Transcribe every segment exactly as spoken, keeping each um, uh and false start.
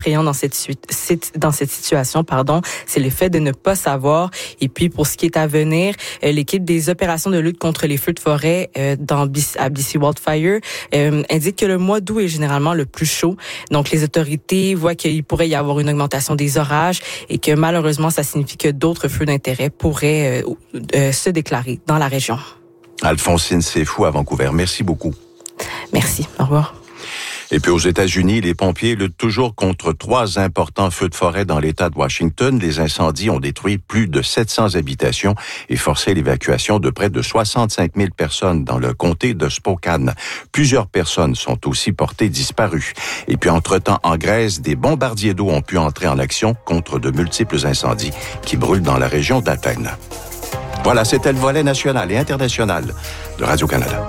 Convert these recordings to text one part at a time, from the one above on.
effrayant dans cette dans cette situation, pardon, c'est le fait de ne pas savoir. Et puis pour ce qui est à venir, euh, l'équipe des opérations de lutte contre les feux de forêt euh, dans B C, à B C Wildfire euh, indique que le mois d'août est généralement le plus chaud. Donc les autorités voient qu'il pourrait y avoir une augmentation des orages et que malheureusement ça signifie que d'autres feux d'intérêt pourraient euh, euh, se déclarer dans la région. Alphonsine Seyfou à Vancouver, merci beaucoup. Merci, au revoir. Et puis aux États-Unis, les pompiers luttent toujours contre trois importants feux de forêt dans l'État de Washington. Les incendies ont détruit plus de sept cents habitations et forcé l'évacuation de près de soixante-cinq mille personnes dans le comté de Spokane. Plusieurs personnes sont aussi portées disparues. Et puis entre-temps, en Grèce, des bombardiers d'eau ont pu entrer en action contre de multiples incendies qui brûlent dans la région d'Athènes. Voilà, c'était le volet national et international de Radio-Canada.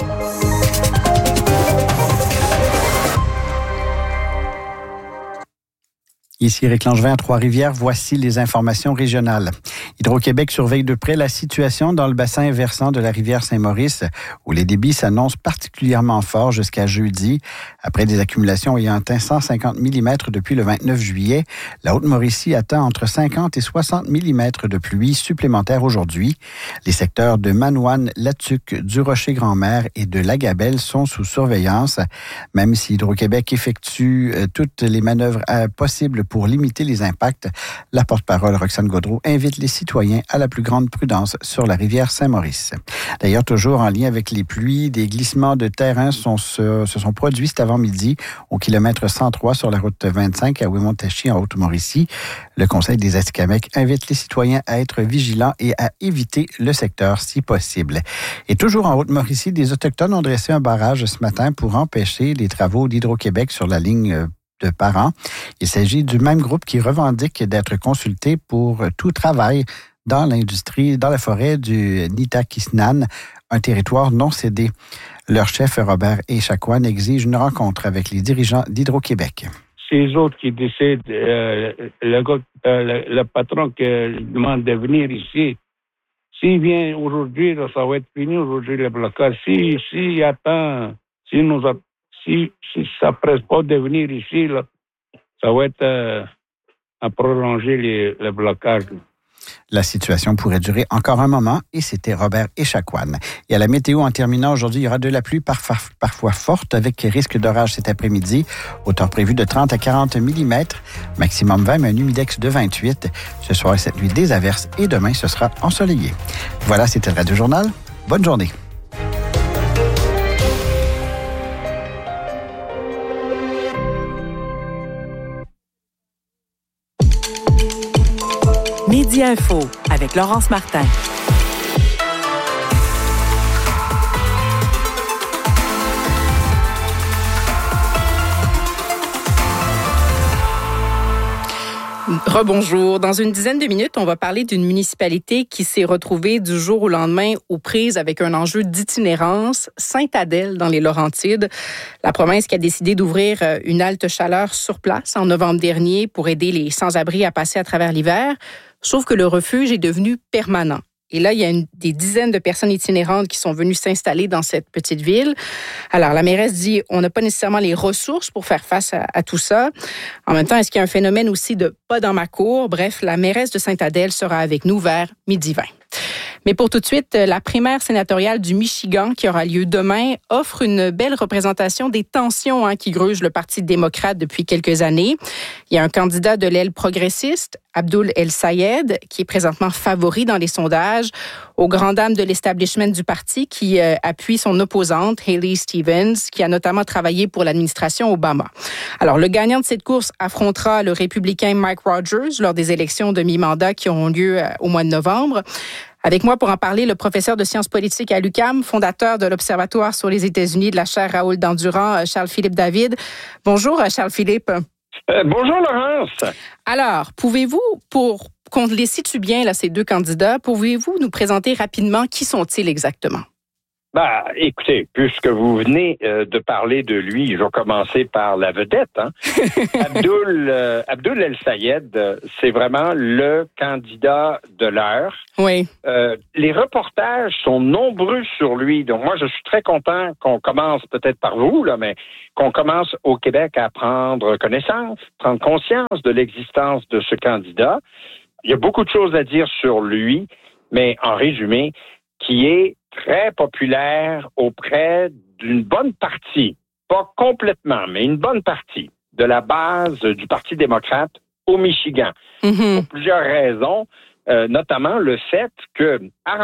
Ici Éric Langevin à Trois-Rivières, voici les informations régionales. Hydro-Québec surveille de près la situation dans le bassin versant de la rivière Saint-Maurice, où les débits s'annoncent particulièrement forts jusqu'à jeudi. Après des accumulations ayant atteint cent cinquante millimètres depuis le vingt-neuf juillet, la Haute-Mauricie atteint entre cinquante et soixante millimètres de pluie supplémentaires aujourd'hui. Les secteurs de Manoine, Latuc, du Rocher-Grand-Mère et de Lagabelle sont sous surveillance. Même si Hydro-Québec effectue euh, toutes les manœuvres euh, possibles pour limiter les impacts, la porte-parole Roxane Gaudreault invite les citoyens à la plus grande prudence sur la rivière Saint-Maurice. D'ailleurs, toujours en lien avec les pluies, des glissements de terrain sont, se, se sont produits cet avant-midi au kilomètre cent trois sur la route vingt-cinq à Wimontachi en Haute-Mauricie. Le Conseil des Atikamekw invite les citoyens à être vigilants et à éviter le secteur si possible. Et toujours en Haute-Mauricie, des Autochtones ont dressé un barrage ce matin pour empêcher les travaux d'Hydro-Québec sur la ligne de Parent. Il s'agit du même groupe qui revendique d'être consulté pour tout travail dans l'industrie, dans la forêt du Nitakisnan, un territoire non cédé. Leur chef, Robert Echaquan, exige une rencontre avec les dirigeants d'Hydro-Québec. C'est les autres qui décident. Euh, le, gars, euh, le, le patron qui demande de venir ici, s'il vient aujourd'hui, là, ça va être fini aujourd'hui le blocage. Si, si attend, si nous a Si, si ça ne presse pas de venir ici, là, ça va être euh, à prolonger les, le blocage. La situation pourrait durer encore un moment et c'était Robert Echaquan. Et à la météo, en terminant, aujourd'hui, il y aura de la pluie parfois, parfois forte avec risque d'orage cet après-midi. Hauteur prévue de trente à quarante millimètres, maximum vingt, mais un humidex de vingt-huit. Ce soir et cette nuit, des averses et demain, ce sera ensoleillé. Voilà, c'était le Radio Journal. Bonne journée. Midi Info avec Laurence Martin. Rebonjour. Dans une dizaine de minutes, on va parler d'une municipalité qui s'est retrouvée du jour au lendemain aux prises avec un enjeu d'itinérance, Sainte-Adèle dans les Laurentides. La province qui a décidé d'ouvrir une halte chaleur sur place en novembre dernier pour aider les sans-abri à passer à travers l'hiver. Sauf que le refuge est devenu permanent. Et là, il y a une, des dizaines de personnes itinérantes qui sont venues s'installer dans cette petite ville. Alors, la mairesse dit, on n'a pas nécessairement les ressources pour faire face à, à tout ça. En même temps, est-ce qu'il y a un phénomène aussi de pas dans ma cour? Bref, la mairesse de Sainte-Adèle sera avec nous vers midi vingt. Mais pour tout de suite, la primaire sénatoriale du Michigan qui aura lieu demain offre une belle représentation des tensions hein, qui grugent le Parti démocrate depuis quelques années. Il y a un candidat de l'aile progressiste, Abdul El-Sayed, qui est présentement favori dans les sondages, aux grandes dames de l'establishment du parti qui euh, appuie son opposante, Haley Stevens, qui a notamment travaillé pour l'administration Obama. Alors, le gagnant de cette course affrontera le républicain Mike Rogers lors des élections de mi-mandat qui auront lieu euh, au mois de novembre. Avec moi pour en parler, le professeur de sciences politiques à l'U Q A M, fondateur de l'Observatoire sur les États-Unis de la chaire Raoul Dandurand, Charles-Philippe David. Bonjour, Charles-Philippe. Euh, bonjour, Laurence. Alors, pouvez-vous, pour qu'on les situe bien, là, ces deux candidats, pouvez-vous nous présenter rapidement qui sont-ils exactement? Ben, écoutez, puisque vous venez euh, de parler de lui, je vais commencer par la vedette. Hein. Abdoul, euh, Abdoul El-Sayed, euh, c'est vraiment le candidat de l'heure. Oui. Euh, les reportages sont nombreux sur lui. Donc, moi, je suis très content qu'on commence, peut-être par vous, là, mais qu'on commence au Québec à prendre connaissance, prendre conscience de l'existence de ce candidat. Il y a beaucoup de choses à dire sur lui, mais en résumé, qui est très populaire auprès d'une bonne partie, pas complètement, mais une bonne partie de la base du Parti démocrate au Michigan. Mm-hmm. Pour plusieurs raisons, euh, notamment le fait que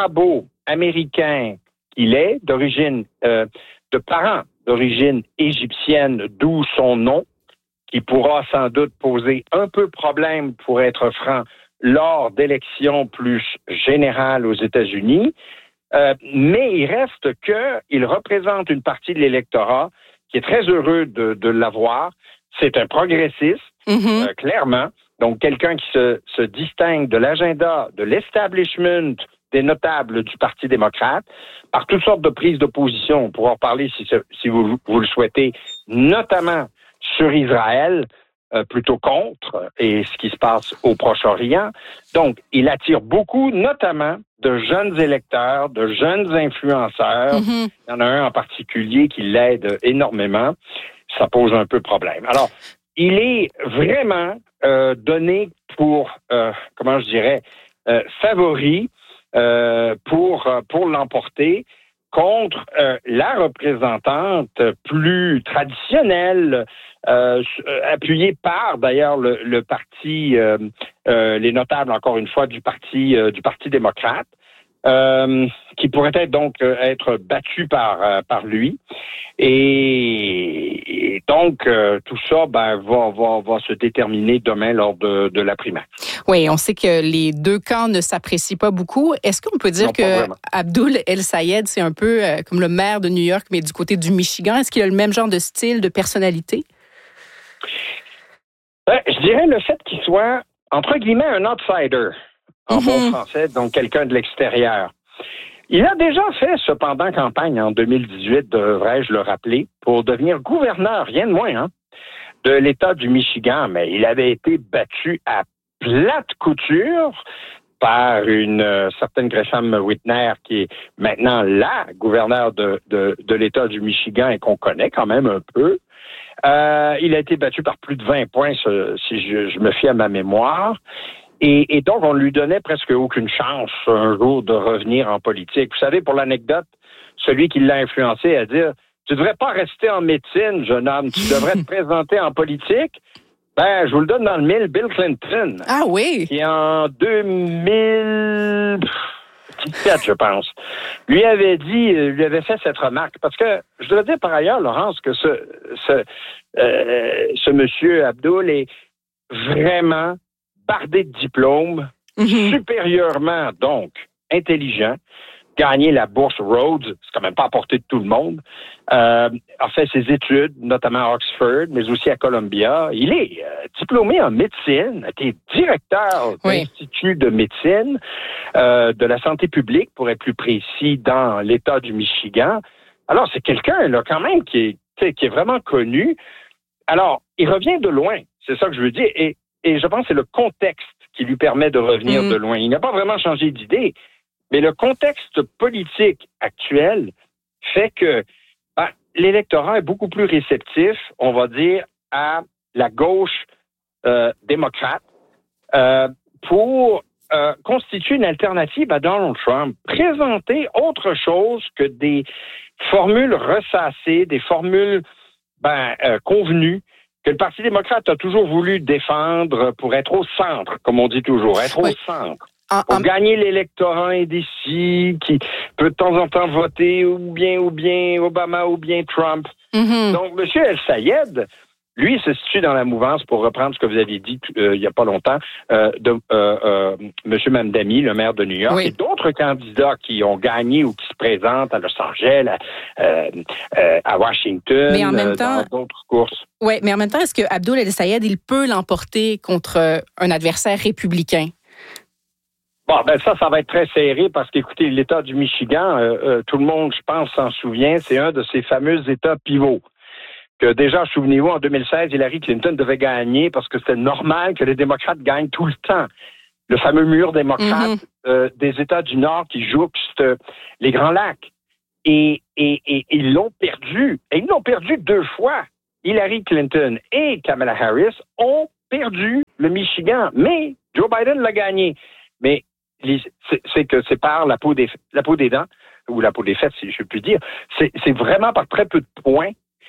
arabo-américain qu'il est, d'origine, euh, de parents d'origine égyptienne, d'où son nom, qui pourra sans doute poser un peu problème, pour être franc, lors d'élections plus générales aux États-Unis. Euh, mais il reste qu'il représente une partie de l'électorat qui est très heureux de, de l'avoir. C'est un progressiste, mm-hmm. euh, clairement. Donc, quelqu'un qui se, se distingue de l'agenda, de l'establishment des notables du Parti démocrate, par toutes sortes de prises d'opposition. On pourra en parler si, si vous, vous le souhaitez, notamment sur Israël, Euh, plutôt contre, et ce qui se passe au Proche-Orient. Donc, il attire beaucoup, notamment, de jeunes électeurs, de jeunes influenceurs. Mm-hmm. Il y en a un en particulier qui l'aide énormément. Ça pose un peu problème. Alors, il est vraiment euh, donné pour, euh, comment je dirais, euh, favori euh, pour, pour l'emporter contre euh, la représentante plus traditionnelle, euh, appuyée par d'ailleurs le, le parti, euh, euh, les notables encore une fois du parti euh, du Parti démocrate, euh, qui pourrait être donc euh, être battu par euh, par lui. Et, et donc euh, tout ça ben va va va se déterminer demain lors de, de la primaire. Oui, on sait que les deux camps ne s'apprécient pas beaucoup. Est-ce qu'on peut dire non, que Abdoul El-Sayed, c'est un peu euh, comme le maire de New York, mais du côté du Michigan? Est-ce qu'il a le même genre de style, de personnalité? Ben, je dirais le fait qu'il soit, entre guillemets, un outsider, en mm-hmm. bon français, donc quelqu'un de l'extérieur. Il a déjà fait, cependant, campagne en deux mille dix-huit, devrais-je le rappeler, pour devenir gouverneur, rien de moins, hein, de l'État du Michigan, mais il avait été battu à plate couture par une euh, certaine Gresham Whitner, qui est maintenant la gouverneure de, de, de l'État du Michigan et qu'on connaît quand même un peu. Euh, il a été battu par plus de vingt points, si je, je me fie à ma mémoire. Et, et donc, on lui donnait presque aucune chance un jour de revenir en politique. Vous savez, pour l'anecdote, celui qui l'a influencé à dire « Tu devrais pas rester en médecine, jeune homme, tu devrais te présenter en politique ». Ben, je vous le donne dans le mille, Bill Clinton. Ah oui? Qui en deux mille dix-sept, je pense, lui avait dit, lui avait fait cette remarque. Parce que, je dois dire par ailleurs, Laurence, que ce, ce, euh, ce monsieur Abdoul est vraiment bardé de diplômes, mm-hmm. supérieurement, donc, intelligent, gagné la bourse Rhodes, c'est quand même pas à portée de tout le monde, euh, a fait ses études, notamment à Oxford, mais aussi à Columbia. Il est euh, diplômé en médecine, a été directeur oui. d'Institut de médecine, euh, de la santé publique, pour être plus précis, dans l'État du Michigan. Alors, c'est quelqu'un, là, quand même, qui est, qui est vraiment connu. Alors, il revient de loin, c'est ça que je veux dire, et, et je pense que c'est le contexte qui lui permet de revenir mmh. de loin. Il n'a pas vraiment changé d'idée. Mais le contexte politique actuel fait que ben, l'électorat est beaucoup plus réceptif, on va dire, à la gauche euh, démocrate euh, pour euh, constituer une alternative à Donald Trump, présenter autre chose que des formules ressassées, des formules ben, euh, convenues que le Parti démocrate a toujours voulu défendre pour être au centre, comme on dit toujours, être oui. au centre. Pour gagner l'électorat indécis, qui peut de temps en temps voter ou bien ou bien Obama ou bien Trump. Mm-hmm. Donc, M. El-Sayed, lui, se situe dans la mouvance, pour reprendre ce que vous aviez dit euh, il n'y a pas longtemps, euh, de euh, euh, M. Mamdani, le maire de New York, oui. et d'autres candidats qui ont gagné ou qui se présentent à Los Angeles, à, euh, euh, à Washington, mais en même temps, dans d'autres courses. Oui, mais en même temps, est-ce que Abdoul El-Sayed, il peut l'emporter contre un adversaire républicain? Bon, ben ça, ça va être très serré parce qu'écoutez, l'État du Michigan, euh, euh, tout le monde, je pense, s'en souvient, c'est un de ces fameux États pivots. Que déjà, souvenez-vous, en deux mille seize, Hillary Clinton devait gagner parce que c'était normal que les démocrates gagnent tout le temps. Le fameux mur démocrate mm-hmm. euh, des États du Nord qui jouxte euh, les Grands Lacs. Et, et, et, et ils l'ont perdu. Et ils l'ont perdu deux fois. Hillary Clinton et Kamala Harris ont perdu le Michigan. Mais Joe Biden l'a gagné. Mais les, c'est, c'est que c'est par la peau des, la peau des dents, ou la peau des fesses, si je puis dire. C'est, c'est vraiment par très peu de points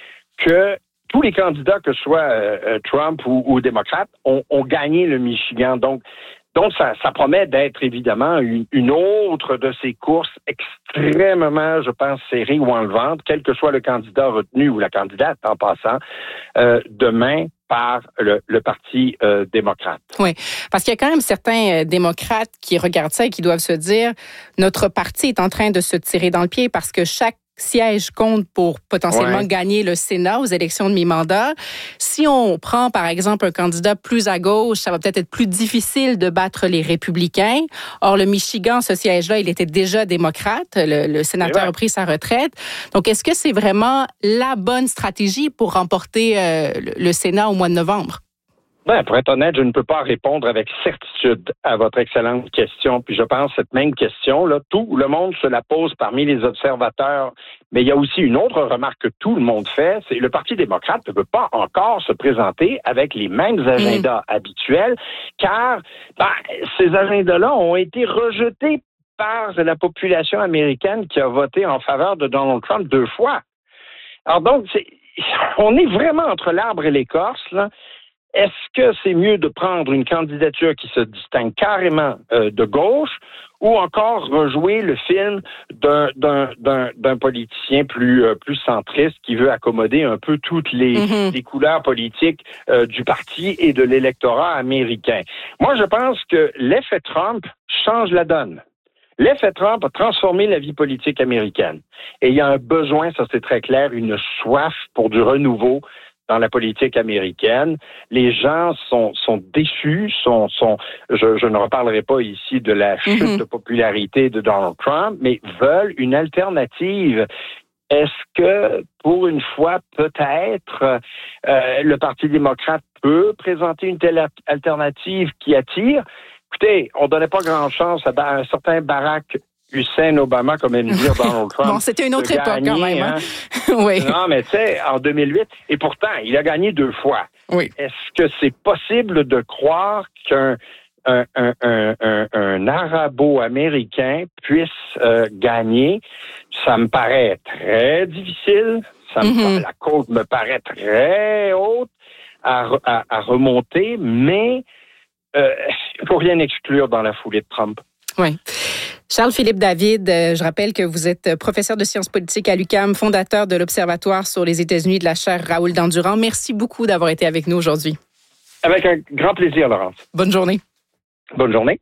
que tous les candidats, que ce soit euh, Trump ou, ou démocrates, ont, ont gagné le Michigan. Donc, Donc, ça, ça promet d'être évidemment une, une autre de ces courses extrêmement, je pense, serrées ou enlevantes, quel que soit le candidat retenu ou la candidate en passant, euh, demain par le, le Parti euh, démocrate. Oui, parce qu'il y a quand même certains euh, démocrates qui regardent ça et qui doivent se dire, notre parti est en train de se tirer dans le pied parce que chaque siège compte pour potentiellement ouais. gagner le Sénat aux élections de mi-mandat. Si on prend, par exemple, un candidat plus à gauche, ça va peut-être être plus difficile de battre les républicains. Or, le Michigan, ce siège-là, il était déjà démocrate. Le, le sénateur ouais. a pris sa retraite. Donc, est-ce que c'est vraiment la bonne stratégie pour remporter euh, le Sénat au mois de novembre? Ben, pour être honnête, je ne peux pas répondre avec certitude à votre excellente question. Puis je pense que cette même question, là, tout le monde se la pose parmi les observateurs. Mais il y a aussi une autre remarque que tout le monde fait, c'est que le Parti démocrate ne peut pas encore se présenter avec les mêmes agendas mmh. habituels, car ben, ces agendas-là ont été rejetés par la population américaine qui a voté en faveur de Donald Trump deux fois. Alors donc, c'est, on est vraiment entre l'arbre et l'écorce, là. Est-ce que c'est mieux de prendre une candidature qui se distingue carrément euh, de gauche ou encore rejouer le film d'un, d'un, d'un, d'un politicien plus, euh, plus centriste qui veut accommoder un peu toutes les, mm-hmm. les couleurs politiques euh, du parti et de l'électorat américain? Moi, je pense que l'effet Trump change la donne. L'effet Trump a transformé la vie politique américaine. Et il y a un besoin, ça c'est très clair, une soif pour du renouveau dans la politique américaine. Les gens sont, sont déçus, sont, sont je, je ne reparlerai pas ici de la chute mm-hmm. de popularité de Donald Trump, mais veulent une alternative. Est-ce que, pour une fois, peut-être, euh, le Parti démocrate peut présenter une telle alternative qui attire? Écoutez, on ne donnait pas grand chance à un certain Barack Hussein Obama, comme aime dire Donald Trump. Bon, c'était une autre époque quand même. Hein? Oui. Non, mais tu sais, en deux mille huit, et pourtant, il a gagné deux fois. Oui. Est-ce que c'est possible de croire qu'un un, un, un, un, un arabo-américain puisse euh, gagner? Ça me paraît très difficile. Ça me mm-hmm. La côte me paraît très haute à, à, à remonter, mais euh, il ne faut rien exclure dans la foulée de Trump. Oui. Charles-Philippe David, je rappelle que vous êtes professeur de sciences politiques à l'U Q A M, fondateur de l'Observatoire sur les États-Unis de la chaire Raoul Dandurand. Merci beaucoup d'avoir été avec nous aujourd'hui. Avec un grand plaisir, Laurence. Bonne journée. Bonne journée.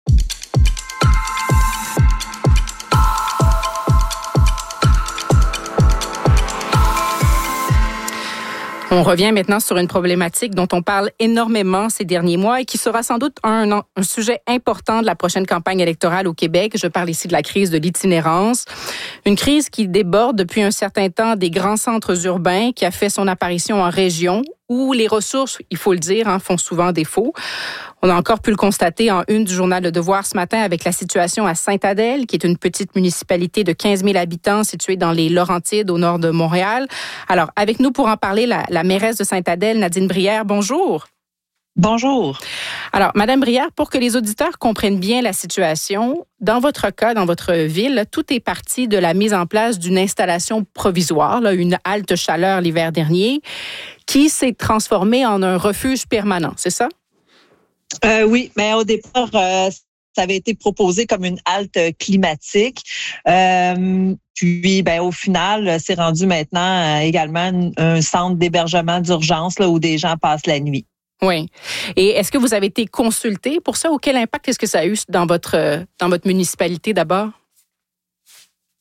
On revient maintenant sur une problématique dont on parle énormément ces derniers mois et qui sera sans doute un, un sujet important de la prochaine campagne électorale au Québec. Je parle ici de la crise de l'itinérance. Une crise qui déborde depuis un certain temps des grands centres urbains, qui a fait son apparition en région, où les ressources, il faut le dire, hein, font souvent défaut. On a encore pu le constater en une du journal Le Devoir ce matin avec la situation à Sainte-Adèle, qui est une petite municipalité de quinze mille habitants située dans les Laurentides, au nord de Montréal. Alors, avec nous pour en parler, la, la mairesse de Sainte-Adèle, Nadine Brière, bonjour. Bonjour. Alors, Madame Brière, pour que les auditeurs comprennent bien la situation, dans votre cas, dans votre ville, tout est parti de la mise en place d'une installation provisoire, là, une halte chaleur l'hiver dernier, qui s'est transformée en un refuge permanent, c'est ça? Euh, oui, mais au départ, euh, ça avait été proposé comme une halte climatique. Euh, puis, ben, au final, c'est rendu maintenant euh, également un centre d'hébergement d'urgence là, où des gens passent la nuit. Oui. Et est-ce que vous avez été consulté pour ça ou quel impact est-ce que ça a eu dans votre, dans votre municipalité d'abord?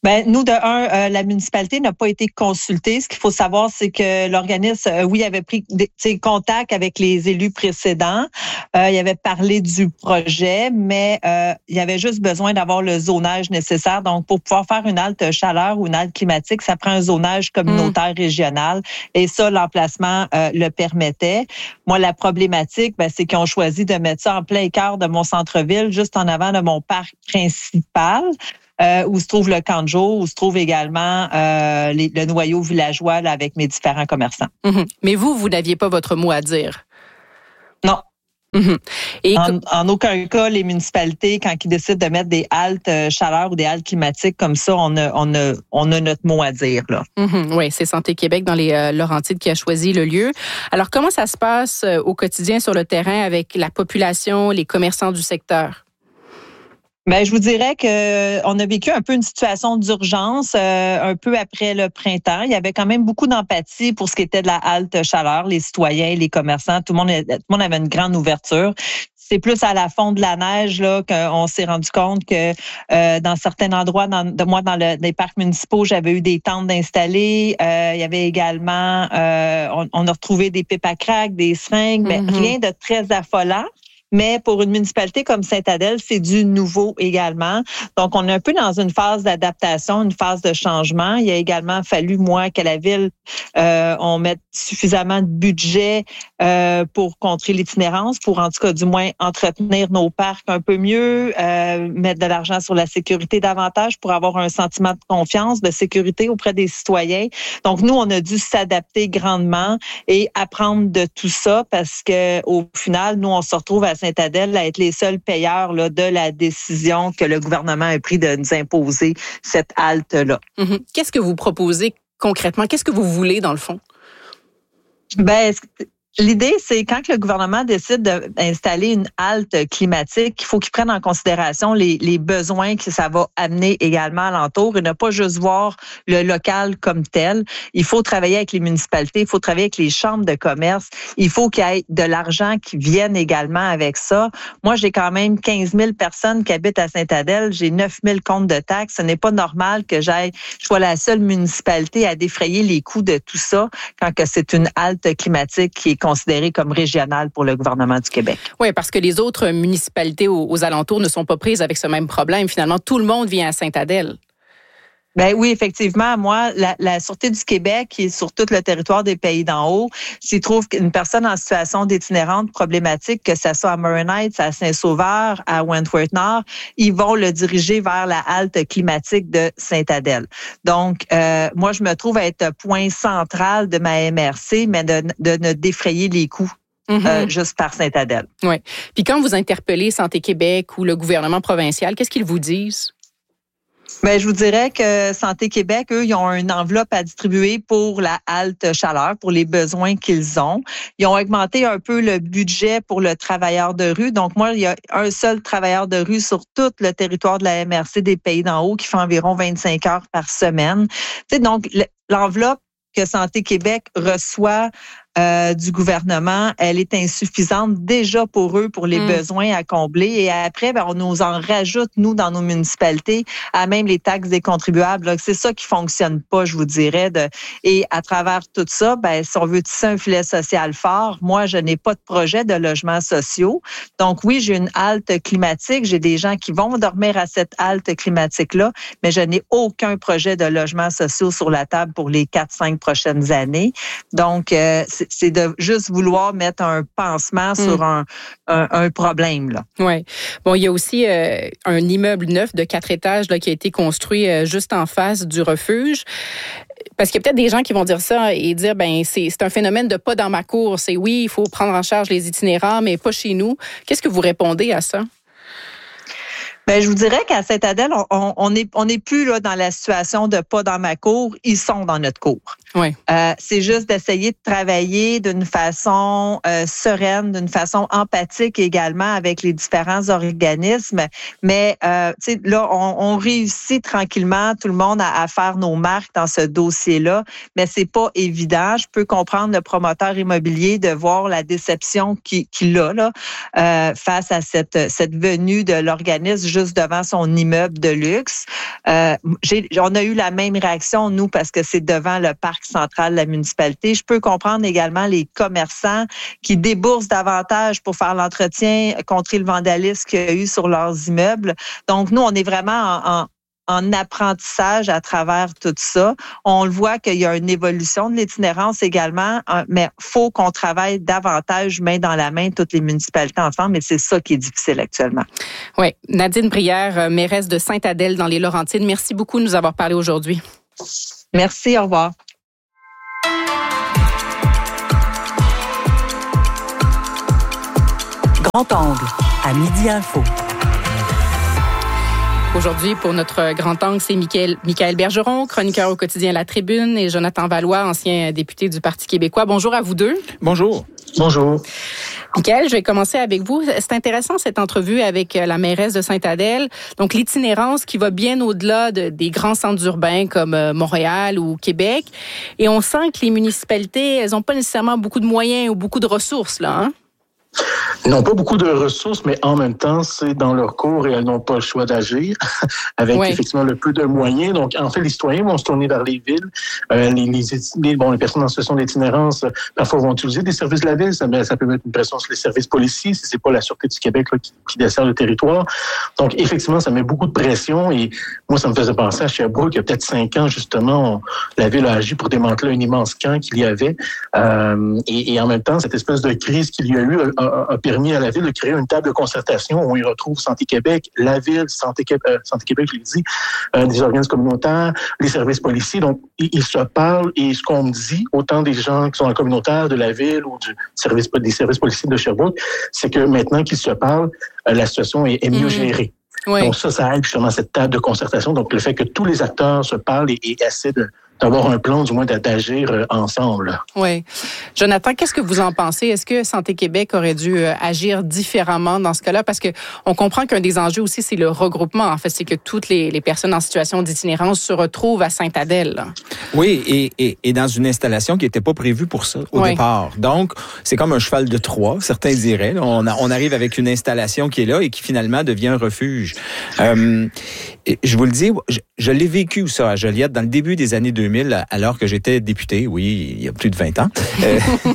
Ben nous, de un, euh, la municipalité n'a pas été consultée. Ce qu'il faut savoir, c'est que l'organisme, euh, oui, avait pris des, contact avec les élus précédents. Euh, il avait parlé du projet, mais euh, il y avait juste besoin d'avoir le zonage nécessaire. Donc, pour pouvoir faire une halte chaleur ou une halte climatique, ça prend un zonage communautaire mmh. régional. Et ça, l'emplacement euh, le permettait. Moi, la problématique, ben, c'est qu'ils ont choisi de mettre ça en plein cœur de mon centre-ville, juste en avant de mon parc principal. Euh, où se trouve le camp de jour, où se trouve également euh, les, le noyau villageois là, avec mes différents commerçants. Mm-hmm. Mais vous, vous n'aviez pas votre mot à dire? Non. Mm-hmm. Et en, en aucun cas, les municipalités, quand ils décident de mettre des haltes chaleur ou des haltes climatiques comme ça, on a, on a, on a notre mot à dire. Là. Mm-hmm. Oui, c'est Santé Québec dans les euh, Laurentides qui a choisi le lieu. Alors, comment ça se passe euh, au quotidien sur le terrain avec la population, les commerçants du secteur? Ben, je vous dirais que on a vécu un peu une situation d'urgence euh, un peu après le printemps. Il y avait quand même beaucoup d'empathie pour ce qui était de la halte chaleur, les citoyens, les commerçants, tout le monde, tout le monde avait une grande ouverture. C'est plus à la fonte de la neige là qu'on s'est rendu compte que euh, dans certains endroits, dans, de moi dans le, les parcs municipaux, j'avais eu des tentes d'installer. Euh, il y avait également, euh, on, on a retrouvé des pipes à crack, des seringues, mais mm-hmm. rien de très affolant. Mais pour une municipalité comme Sainte-Adèle, c'est du nouveau également. Donc, on est un peu dans une phase d'adaptation, une phase de changement. Il a également fallu, moi, que la Ville, euh, on mette suffisamment de budget euh, pour contrer l'itinérance, pour en tout cas, du moins, entretenir nos parcs un peu mieux, euh, mettre de l'argent sur la sécurité davantage pour avoir un sentiment de confiance, de sécurité auprès des citoyens. Donc, nous, on a dû s'adapter grandement et apprendre de tout ça parce que au final, nous, on se retrouve à Sainte-Adèle à être les seuls payeurs là, de la décision que le gouvernement a pris de nous imposer cette halte-là. Mm-hmm. Qu'est-ce que vous proposez concrètement? Qu'est-ce que vous voulez dans le fond? Ben, l'idée, c'est quand le gouvernement décide d'installer une halte climatique, il faut qu'il prenne en considération les, les besoins que ça va amener également alentour et ne pas juste voir le local comme tel. Il faut travailler avec les municipalités, il faut travailler avec les chambres de commerce. Il faut qu'il y ait de l'argent qui vienne également avec ça. Moi, j'ai quand même quinze mille personnes qui habitent à Sainte-Adèle. J'ai neuf mille comptes de taxes. Ce n'est pas normal que j'aille, je sois la seule municipalité à défrayer les coûts de tout ça quand que c'est une halte climatique qui est considérée comme régionale pour le gouvernement du Québec. Oui, parce que les autres municipalités aux, aux alentours ne sont pas prises avec ce même problème. Finalement, tout le monde vient à Sainte-Adèle. Ben oui, effectivement. Moi, la, la Sûreté du Québec, qui est sur tout le territoire des Pays d'en haut, s'ils trouvent qu'une personne en situation d'itinérante problématique, que ça soit à Murray Heights, à Saint-Sauveur, à Wentworth-Nord, ils vont le diriger vers la halte climatique de Sainte-Adèle. Donc, euh, moi, je me trouve à être point central de ma M R C, mais de, de ne défrayer les coûts. Mm-hmm. Euh, juste par Sainte-Adèle. Oui. Puis quand vous interpellez Santé Québec ou le gouvernement provincial, qu'est-ce qu'ils vous disent? Ben, je vous dirais que Santé Québec, eux, ils ont une enveloppe à distribuer pour la halte chaleur, pour les besoins qu'ils ont. Ils ont augmenté un peu le budget pour le travailleur de rue. Donc, moi, il y a un seul travailleur de rue sur tout le territoire de la M R C des Pays d'en haut qui fait environ vingt-cinq heures par semaine. Tu sais, donc, l'enveloppe que Santé Québec reçoit Euh, du gouvernement, elle est insuffisante déjà pour eux, pour les mmh. besoins à combler. Et après, ben, on nous en rajoute, nous, dans nos municipalités, à même les taxes des contribuables. Donc, c'est ça qui fonctionne pas, je vous dirais. De, et à travers tout ça, ben, si on veut tisser un filet social fort, moi, je n'ai pas de projet de logements sociaux. Donc, oui, j'ai une halte climatique. J'ai des gens qui vont dormir à cette halte climatique-là, mais je n'ai aucun projet de logements sociaux sur la table pour les quatre, cinq prochaines années. Donc, euh, c'est de juste vouloir mettre un pansement mmh. sur un, un, un problème. Là. Oui. Bon, il y a aussi euh, un immeuble neuf de quatre étages là, qui a été construit euh, juste en face du refuge. Parce qu'il y a peut-être des gens qui vont dire ça et dire, ben c'est, c'est un phénomène de pas dans ma cour. C'est oui, il faut prendre en charge les itinérants, mais pas chez nous. Qu'est-ce que vous répondez à ça? Ben, je vous dirais qu'à Sainte-Adèle, on, on est, on n'est plus là dans la situation de pas dans ma cour, ils sont dans notre cour. Oui. Euh, c'est juste d'essayer de travailler d'une façon euh, sereine, d'une façon empathique également avec les différents organismes. Mais euh, tu sais, là, on, on réussit tranquillement tout le monde à, à faire nos marques dans ce dossier-là, mais c'est pas évident. Je peux comprendre le promoteur immobilier de voir la déception qu'il, qu'il a là euh, face à cette, cette venue de l'organisme juste juste devant son immeuble de luxe. Euh, j'ai, on a eu la même réaction, nous, parce que c'est devant le parc central de la municipalité. Je peux comprendre également les commerçants qui déboursent davantage pour faire l'entretien, contrer le vandalisme qu'il y a eu sur leurs immeubles. Donc, nous, on est vraiment en, en en apprentissage à travers tout ça. On le voit qu'il y a une évolution de l'itinérance également, mais il faut qu'on travaille davantage main dans la main, toutes les municipalités ensemble, et c'est ça qui est difficile actuellement. Oui. Nadine Brière, mairesse de Sainte-Adèle dans les Laurentides, merci beaucoup de nous avoir parlé aujourd'hui. Merci, au revoir. Grand angle, à Midi Info. Aujourd'hui, pour notre grand angle, c'est Michael, Michael Bergeron, chroniqueur au quotidien La Tribune, et Jonathan Valois, ancien député du Parti québécois. Bonjour à vous deux. Bonjour. Bonjour. Michael, je vais commencer avec vous. C'est intéressant cette entrevue avec la mairesse de Sainte-Adèle. Donc, l'itinérance qui va bien au-delà de, des grands centres urbains comme Montréal ou Québec. Et on sent que les municipalités, elles n'ont pas nécessairement beaucoup de moyens ou beaucoup de ressources, là, hein? Ils n'ont pas beaucoup de ressources, mais en même temps, c'est dans leur cours et elles n'ont pas le choix d'agir avec oui. effectivement le peu de moyens. Donc, en fait, les citoyens vont se tourner vers les villes. Euh, les, les, les, bon, les personnes en situation d'itinérance, parfois, vont utiliser des services de la ville. Ça, ça peut mettre une pression sur les services policiers si c'est pas la Sûreté du Québec là, qui, qui dessert le territoire. Donc, effectivement, ça met beaucoup de pression. Et moi, ça me faisait penser à Sherbrooke, il y a peut-être cinq ans, justement, on, la ville a agi pour démanteler un immense camp qu'il y avait. Euh, et, et en même temps, cette espèce de crise qu'il y a eu a, a permis à la ville de créer une table de concertation où il retrouve Santé Québec, la ville, Santé Québec, euh, Santé Québec, je l'ai dit, euh, des organismes communautaires, les services policiers. Donc, ils, ils se parlent et ce qu'on me dit, autant des gens qui sont dans le communautaire de la ville ou du service, des services policiers de Sherbrooke, c'est que maintenant qu'ils se parlent, euh, la situation est, est mieux mmh. gérée. Oui. Donc ça, ça aide justement cette table de concertation. Donc le fait que tous les acteurs se parlent et, et essaient de, d'avoir un plan, du moins d'agir ensemble. Oui. Jonathan, qu'est-ce que vous en pensez? Est-ce que Santé Québec aurait dû agir différemment dans ce cas-là? Parce que on comprend qu'un des enjeux aussi, c'est le regroupement. En fait, c'est que toutes les, les personnes en situation d'itinérance se retrouvent à Sainte-Adèle. Oui, et, et, et dans une installation qui n'était pas prévue pour ça au oui. départ. Donc, c'est comme un cheval de Troie, certains diraient. On, a, on arrive avec une installation qui est là et qui finalement devient un refuge. Euh, je vous le dis, je, je l'ai vécu ça à Joliette dans le début des années deux mille, alors que j'étais député, oui, il y a plus de vingt ans. Euh,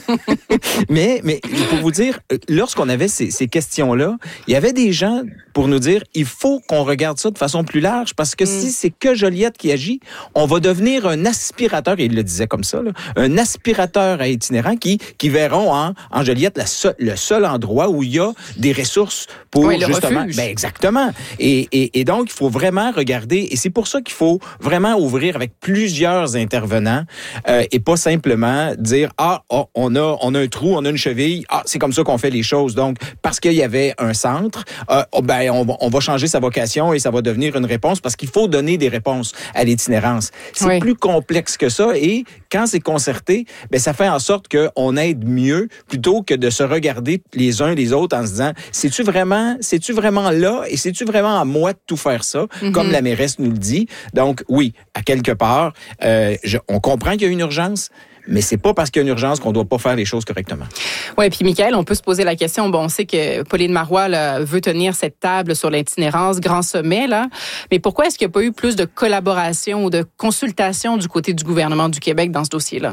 mais, mais pour vous dire, lorsqu'on avait ces, ces questions-là, il y avait des gens pour nous dire, il faut qu'on regarde ça de façon plus large, parce que mm. si c'est que Joliette qui agit, on va devenir un aspirateur, et il le disait comme ça, là, un aspirateur à itinérants qui, qui verront en, en Joliette la seul, le seul endroit où il y a des ressources pour oui, justement... refuge. Ben exactement. Et, et, et donc, il faut vraiment regarder, et c'est pour ça qu'il faut vraiment ouvrir avec plusieurs intervenants euh, et pas simplement dire ah oh, on a on a un trou, on a une cheville, ah c'est comme ça qu'on fait les choses. Donc parce qu'il y avait un centre, euh, oh, ben on va, on va changer sa vocation et ça va devenir une réponse parce qu'il faut donner des réponses à l'itinérance. C'est oui. plus complexe que ça et quand c'est concerté, ben ça fait en sorte que on aide mieux plutôt que de se regarder les uns les autres en se disant c'est-tu vraiment c'est-tu vraiment là et c'est-tu vraiment à moi de tout faire ça mm-hmm. comme la mairesse nous le dit. Donc oui, à quelque part euh, je, on comprend qu'il y a une urgence, mais c'est pas parce qu'il y a une urgence qu'on doit pas faire les choses correctement. Oui, puis Michael, on peut se poser la question, bon, on sait que Pauline Marois là, veut tenir cette table sur l'itinérance, grand sommet, là, mais pourquoi est-ce qu'il n'y a pas eu plus de collaboration ou de consultation du côté du gouvernement du Québec dans ce dossier-là?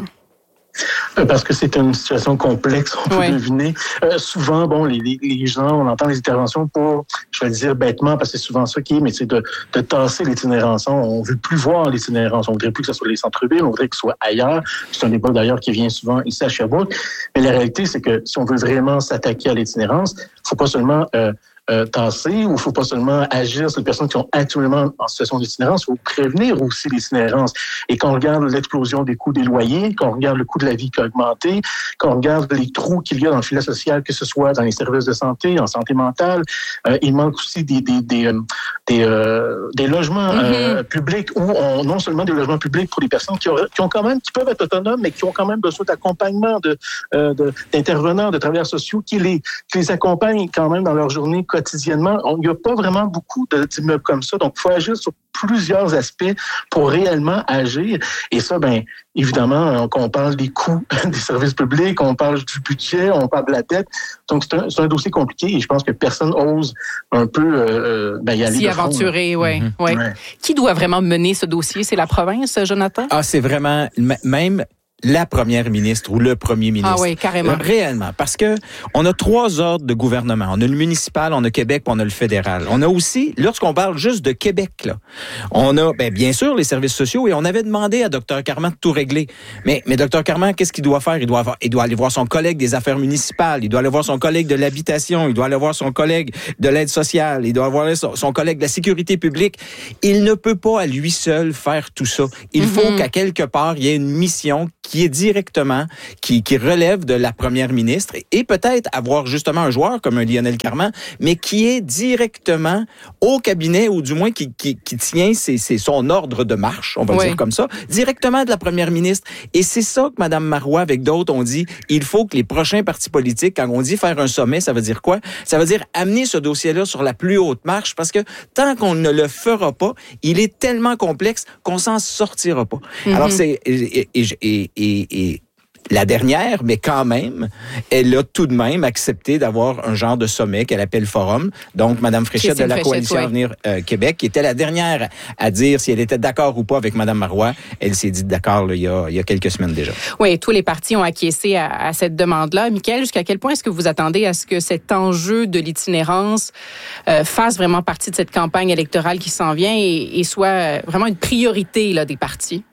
Parce que c'est une situation complexe, on peut ouais. deviner. Euh, souvent, bon, les, les, les gens, on entend les interventions pour, je vais le dire bêtement, parce que c'est souvent ça qui est, mais c'est de, de tasser l'itinérance. On ne veut plus voir l'itinérance. On ne voudrait plus que ce soit les centres-villes, on voudrait que ce soit ailleurs. C'est un débat d'ailleurs qui vient souvent ici à Sherbrooke. Mais la réalité, c'est que si on veut vraiment s'attaquer à l'itinérance, il ne faut pas seulement... Euh, Euh, tasser, ou il ne faut pas seulement agir sur les personnes qui sont actuellement en situation d'itinérance, il faut prévenir aussi l'itinérance. Et quand on regarde l'explosion des coûts des loyers, quand on regarde le coût de la vie qui a augmenté, quand on regarde les trous qu'il y a dans le filet social, que ce soit dans les services de santé, en santé mentale, euh, il manque aussi des des des euh, des, euh, des logements mm-hmm. euh, publics ou on, non seulement des logements publics pour les personnes qui ont, qui ont quand même qui peuvent être autonomes, mais qui ont quand même besoin d'accompagnement de, euh, de d'intervenants, de travailleurs sociaux qui les qui les accompagnent quand même dans leur journée quotidiennement. Il n'y a pas vraiment beaucoup de, d'immeubles comme ça. Donc, il faut agir sur plusieurs aspects pour réellement agir. Et ça, ben évidemment, on parle des coûts des services publics, on parle du budget, on parle de la dette. Donc, c'est un, c'est un dossier compliqué et je pense que personne ose un peu euh, ben, y aller s'y de aventurer, oui. Mm-hmm. Ouais. Ouais. Qui doit vraiment mener ce dossier? C'est la province, Jonathan? Ah, c'est vraiment... Même... la première ministre ou le premier ministre. Ah oui, carrément. Réellement. Parce que on a trois ordres de gouvernement. On a le municipal, on a Québec, puis on a le fédéral. On a aussi, lorsqu'on parle juste de Québec, là, on a, ben, bien sûr, les services sociaux et on avait demandé à Dr Carman de tout régler. Mais, mais Dr Carman, qu'est-ce qu'il doit faire? Il doit avoir, il doit aller voir son collègue des affaires municipales, il doit aller voir son collègue de l'habitation, il doit aller voir son collègue de l'aide sociale, il doit voir son, son collègue de la sécurité publique. Il ne peut pas à lui seul faire tout ça. Il mm-hmm. faut qu'à quelque part, il y ait une mission qui est directement, qui, qui relève de la première ministre et peut-être avoir justement un joueur comme un Lionel Carman, mais qui est directement au cabinet ou du moins qui, qui, qui tient ses, ses, son ordre de marche, on va oui. dire comme ça, directement de la première ministre. Et c'est ça que Mme Marois, avec d'autres, ont dit, il faut que les prochains partis politiques, quand on dit faire un sommet, ça veut dire quoi? Ça veut dire amener ce dossier-là sur la plus haute marche parce que tant qu'on ne le fera pas, il est tellement complexe qu'on s'en sortira pas. Mm-hmm. Alors, c'est... Et, et, et, et, et la dernière, mais quand même, elle a tout de même accepté d'avoir un genre de sommet qu'elle appelle Forum. Donc, Mme Fréchette de la Fréchette, Coalition ouais. Avenir euh, Québec, qui était la dernière à dire si elle était d'accord ou pas avec Mme Marois. Elle s'est dit d'accord là, il, y a, il y a quelques semaines déjà. Oui, tous les partis ont acquiescé à, à cette demande-là. Michaël, jusqu'à quel point est-ce que vous attendez à ce que cet enjeu de l'itinérance euh, fasse vraiment partie de cette campagne électorale qui s'en vient et, et soit vraiment une priorité là, des partis?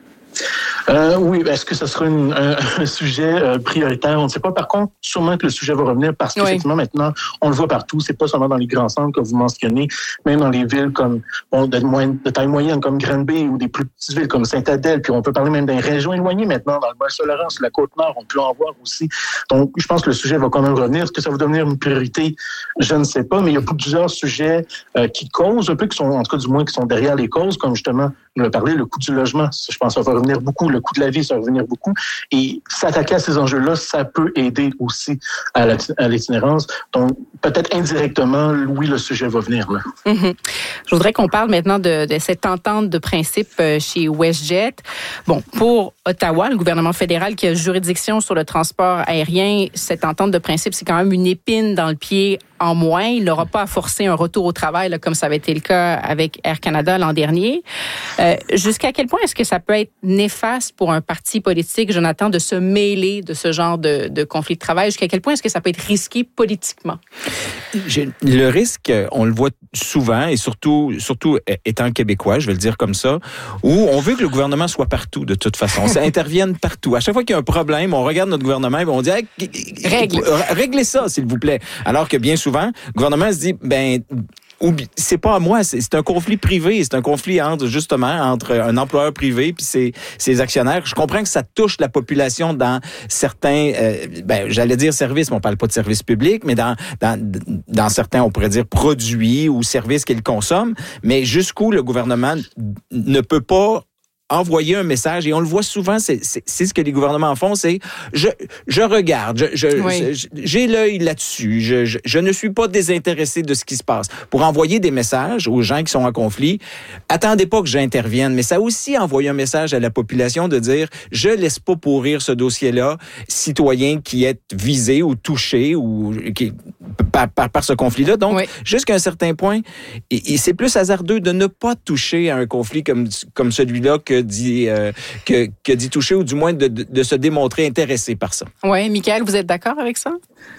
Euh, oui, est-ce que ce sera une, un, un sujet euh, prioritaire? On ne sait pas. Par contre, sûrement que le sujet va revenir parce qu'effectivement, oui. maintenant, on le voit partout. C'est pas seulement dans les grands centres que vous mentionnez, même dans les villes comme bon, de, moyenne, de taille moyenne comme Granby ou des plus petites villes comme Saint-Adèle. Puis on peut parler même des régions éloignées maintenant, dans le Bas-Saint-Laurent, sur la Côte-Nord, on peut en voir aussi. Donc, je pense que le sujet va quand même revenir. Est-ce que ça va devenir une priorité? Je ne sais pas, mais il y a plusieurs sujets euh, qui causent un peu, qui sont, en tout cas du moins, qui sont derrière les causes, comme justement, on a parlé, le coût du logement. Je pense que ça va revenir beaucoup. Le coût de la vie, ça va revenir beaucoup. Et s'attaquer à ces enjeux-là, ça peut aider aussi à, la, à l'itinérance. Donc, peut-être indirectement, oui, le sujet va venir là. Mm-hmm. Je voudrais qu'on parle maintenant de, de cette entente de principe chez WestJet. Bon, pour Ottawa, le gouvernement fédéral qui a juridiction sur le transport aérien, cette entente de principe, c'est quand même une épine dans le pied en moins. Il n'aura pas à forcer un retour au travail, là, comme ça avait été le cas avec Air Canada l'an dernier. Euh, jusqu'à quel point est-ce que ça peut être néfaste pour un parti politique, Jonathan, de se mêler de ce genre de, de conflit de travail? Jusqu'à quel point est-ce que ça peut être risqué politiquement? J'ai, le risque, on le voit souvent, et surtout, surtout étant québécois, je vais le dire comme ça, où on veut que le gouvernement soit partout, de toute façon. Ça intervienne partout. À chaque fois qu'il y a un problème, on regarde notre gouvernement et on dit hey, « Règle. Réglez ça, s'il vous plaît. » Alors que bien souvent, le gouvernement se dit « ben c'est pas à moi, c'est, c'est un conflit privé, c'est un conflit entre justement entre un employeur privé puis ses, ses actionnaires. Je comprends que ça touche la population dans certains, euh, ben j'allais dire services, mais on parle pas de services publics, mais dans dans dans certains, on pourrait dire produits ou services qu'ils consomment. Mais jusqu'où le gouvernement ne peut pas envoyer un message, et on le voit souvent, c'est, c'est, c'est ce que les gouvernements font, c'est je, je regarde, je, je, oui. je, j'ai l'œil là-dessus, je, je, je ne suis pas désintéressé de ce qui se passe. Pour envoyer des messages aux gens qui sont en conflit, attendez pas que j'intervienne, mais ça a aussi envoyé un message à la population de dire, je laisse pas pourrir ce dossier-là, citoyen qui est visé ou touché ou qui, par, par, par ce conflit-là. Donc, oui. jusqu'à un certain point, et, et c'est plus hasardeux de ne pas toucher à un conflit comme, comme celui-là que dit euh, que, que d'y toucher ou du moins de, de, de se démontrer intéressé par ça. Oui, Michaël, vous êtes d'accord avec ça?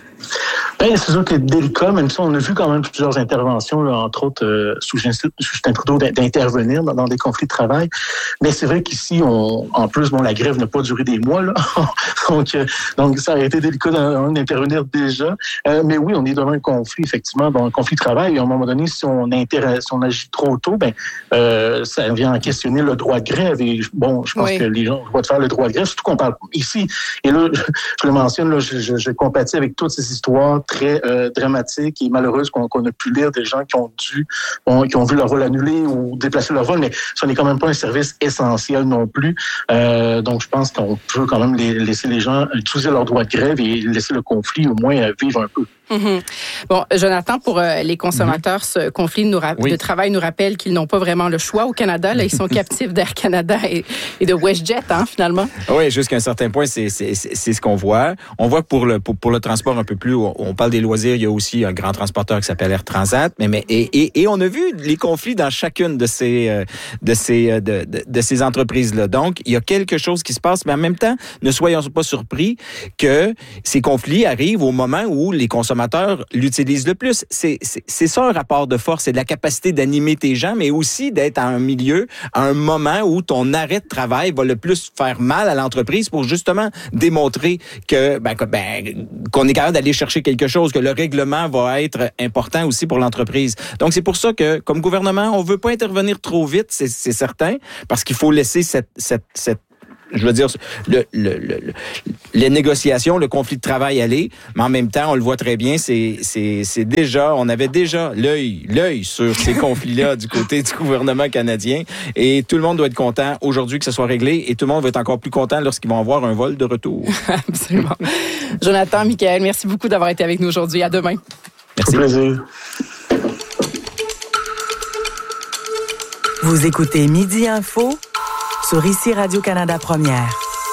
Ben, c'est sûr que dès le cas, même si on a vu quand même plusieurs interventions, là, entre autres euh, sous Justin Trudeau, d'intervenir dans, dans des conflits de travail. Mais c'est vrai qu'ici, on, en plus, bon, la grève n'a pas duré des mois, là. donc, euh, donc, ça a été délicat d'intervenir déjà. Euh, mais oui, on est devant un conflit, effectivement, dans un conflit de travail. Et à un moment donné, si on, inter- si on agit trop tôt, ben, euh, ça vient à questionner le droit de grève. Et bon, je pense oui. que les gens ont le droit de faire le droit de grève, surtout qu'on parle ici. Et là, je, je le mentionne, là, je, je, je compatis avec toutes ces histoires très euh, dramatiques et malheureuses qu'on, qu'on a pu lire, des gens qui ont dû, ont, qui ont vu leur vol annulé ou déplacer leur vol, mais ce n'est quand même pas un service essentiel non plus. Euh, donc, je pense qu'on peut quand même les, laisser les gens utiliser leur droit de grève et laisser le conflit au moins vivre un peu. Mm-hmm. Bon, Jonathan, pour euh, les consommateurs, mm-hmm. ce conflit nous ra- oui. de travail nous rappelle qu'ils n'ont pas vraiment le choix au Canada. Là, ils sont captifs d'Air Canada et, et de WestJet, hein, finalement. Oui, jusqu'à un certain point, c'est, c'est, c'est ce qu'on voit. On voit que pour le, pour, pour le transport un peu plus, on parle des loisirs, il y a aussi un grand transporteur qui s'appelle Air Transat. Mais, mais, et, et, et on a vu les conflits dans chacune de ces, euh, de ces, euh, de, de, de ces entreprises-là. Donc, il y a quelque chose qui se passe, mais en même temps, ne soyons pas surpris que ces conflits arrivent au moment où les consommateurs l'utilisent le plus. C'est, c'est, c'est ça un rapport de force, c'est de la capacité d'animer tes gens, mais aussi d'être à un milieu, à un moment où ton arrêt de travail va le plus faire mal à l'entreprise pour justement démontrer que, ben, que ben, qu'on est capable d'aller chercher quelque chose, que le règlement va être important aussi pour l'entreprise. Donc, c'est pour ça que, comme gouvernement, on veut pas intervenir trop vite, c'est, c'est certain, parce qu'il faut laisser cette, cette, cette je veux dire, le, le, le, le, les négociations, le conflit de travail aller, mais en même temps, on le voit très bien, c'est, c'est, c'est déjà, on avait déjà l'œil, l'œil sur ces conflits-là du côté du gouvernement canadien, et tout le monde doit être content aujourd'hui que ce soit réglé, et tout le monde va être encore plus content lorsqu'ils vont avoir un vol de retour. Absolument. Jonathan, Michael, merci beaucoup d'avoir été avec nous aujourd'hui. À demain. Merci. Au plaisir. Vous écoutez Midi Info sur ici Radio-Canada Première.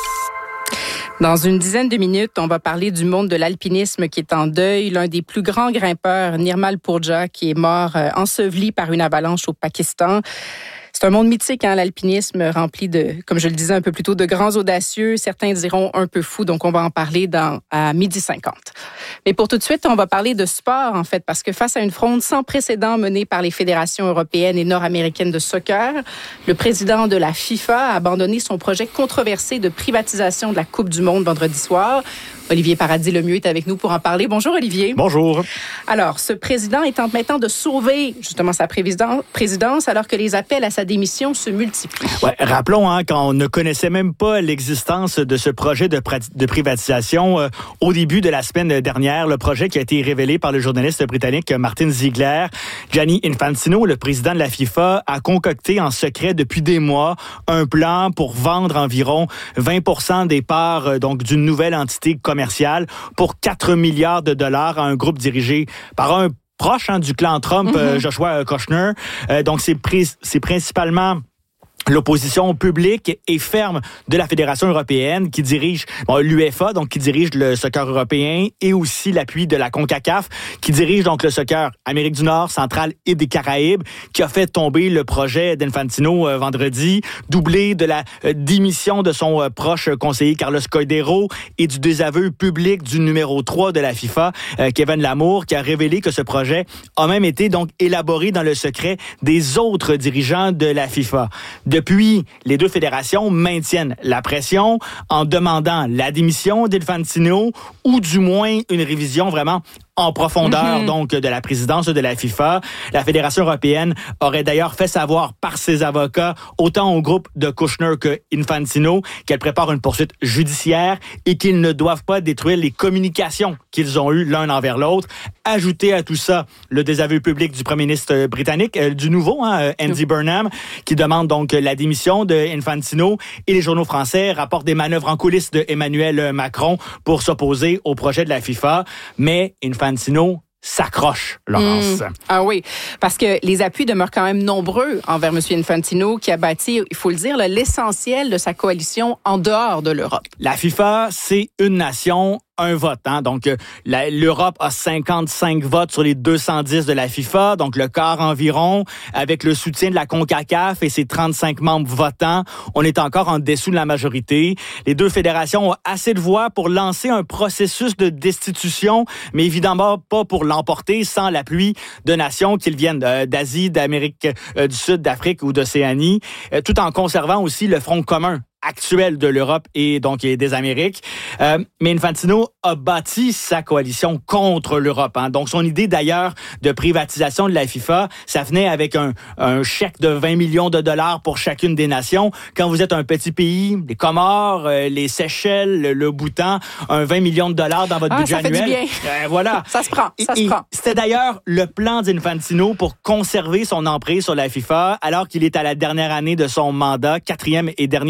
Dans une dizaine de minutes, on va parler du monde de l'alpinisme qui est en deuil. L'un des plus grands grimpeurs, Nirmal Purja, qui est mort euh, enseveli par une avalanche au Pakistan. C'est un monde mythique, hein, l'alpinisme, rempli de, comme je le disais un peu plus tôt, de grands audacieux. Certains diront un peu fous, donc on va en parler dans, à midi cinquante. Mais pour tout de suite, on va parler de sport, en fait, parce que face à une fronde sans précédent menée par les fédérations européennes et nord-américaines de soccer, le président de la FIFA a abandonné son projet controversé de privatisation de la Coupe du Monde vendredi soir. Olivier Paradis-Lemieux est avec nous pour en parler. Bonjour, Olivier. Bonjour. Alors, ce président est en maintenant de sauver justement sa présidence alors que les appels à sa démission se multiplient. Ouais, rappelons hein, qu'on ne connaissait même pas l'existence de ce projet de, de privatisation euh, au début de la semaine dernière. Le projet qui a été révélé par le journaliste britannique Martin Ziegler. Gianni Infantino, le président de la FIFA, a concocté en secret depuis des mois un plan pour vendre environ vingt pour cent des parts euh, donc d'une nouvelle entité commerciale pour quatre milliards de dollars à un groupe dirigé par un proche hein, du clan Trump, mm-hmm. euh, Joshua Kushner. Euh, donc, c'est, pris, c'est principalement l'opposition publique et ferme de la Fédération européenne qui dirige bon, l'U E F A, donc qui dirige le soccer européen, et aussi l'appui de la CONCACAF, qui dirige donc le soccer Amérique du Nord, centrale et des Caraïbes, qui a fait tomber le projet d'Infantino euh, vendredi, doublé de la euh, démission de son euh, proche conseiller Carlos Coidero et du désaveu public du numéro trois de la FIFA, euh, Kevin Lamour, qui a révélé que ce projet a même été donc élaboré dans le secret des autres dirigeants de la FIFA. Depuis, les deux fédérations maintiennent la pression en demandant la démission d'Infantino ou du moins une révision vraiment en profondeur, mm-hmm. donc, de la présidence de la FIFA. La Fédération européenne aurait d'ailleurs fait savoir par ses avocats, autant au groupe de Kushner que Infantino, qu'elle prépare une poursuite judiciaire et qu'ils ne doivent pas détruire les communications qu'ils ont eues l'un envers l'autre. Ajouter à tout ça le désaveu public du premier ministre britannique, euh, du nouveau, hein, Andy Burnham, qui demande donc la démission de Infantino, et les journaux français rapportent des manœuvres en coulisses de Emmanuel Macron pour s'opposer au projet de la FIFA. Mais Infantino s'accroche, Laurence. Mmh. Ah oui, parce que les appuis demeurent quand même nombreux envers M. Infantino, qui a bâti, il faut le dire, l'essentiel de sa coalition en dehors de l'Europe. La FIFA, c'est une nation, un vote. Hein? Donc, la, l'Europe a cinquante-cinq votes sur les deux cent dix de la FIFA, donc le quart environ, avec le soutien de la CONCACAF et ses trente-cinq membres votants. On est encore en dessous de la majorité. Les deux fédérations ont assez de voix pour lancer un processus de destitution, mais évidemment pas pour l'emporter sans l'appui de nations qu'ils viennent d'Asie, d'Amérique du Sud, d'Afrique ou d'Océanie, tout en conservant aussi le front commun actuel de l'Europe et donc des Amériques. Euh, mais Infantino a bâti sa coalition contre l'Europe. Hein. Donc, son idée, d'ailleurs, de privatisation de la FIFA, ça venait avec un, un chèque de vingt millions de dollars pour chacune des nations. Quand vous êtes un petit pays, les Comores, euh, les Seychelles, le, le Bhoutan, un vingt millions de dollars dans votre ah, budget ça annuel. Fait du bien. Euh, voilà. Ça se prend, ça et, se prend. Et c'était d'ailleurs le plan d'Infantino pour conserver son emprise sur la FIFA, alors qu'il est à la dernière année de son mandat, quatrième et dernier mandat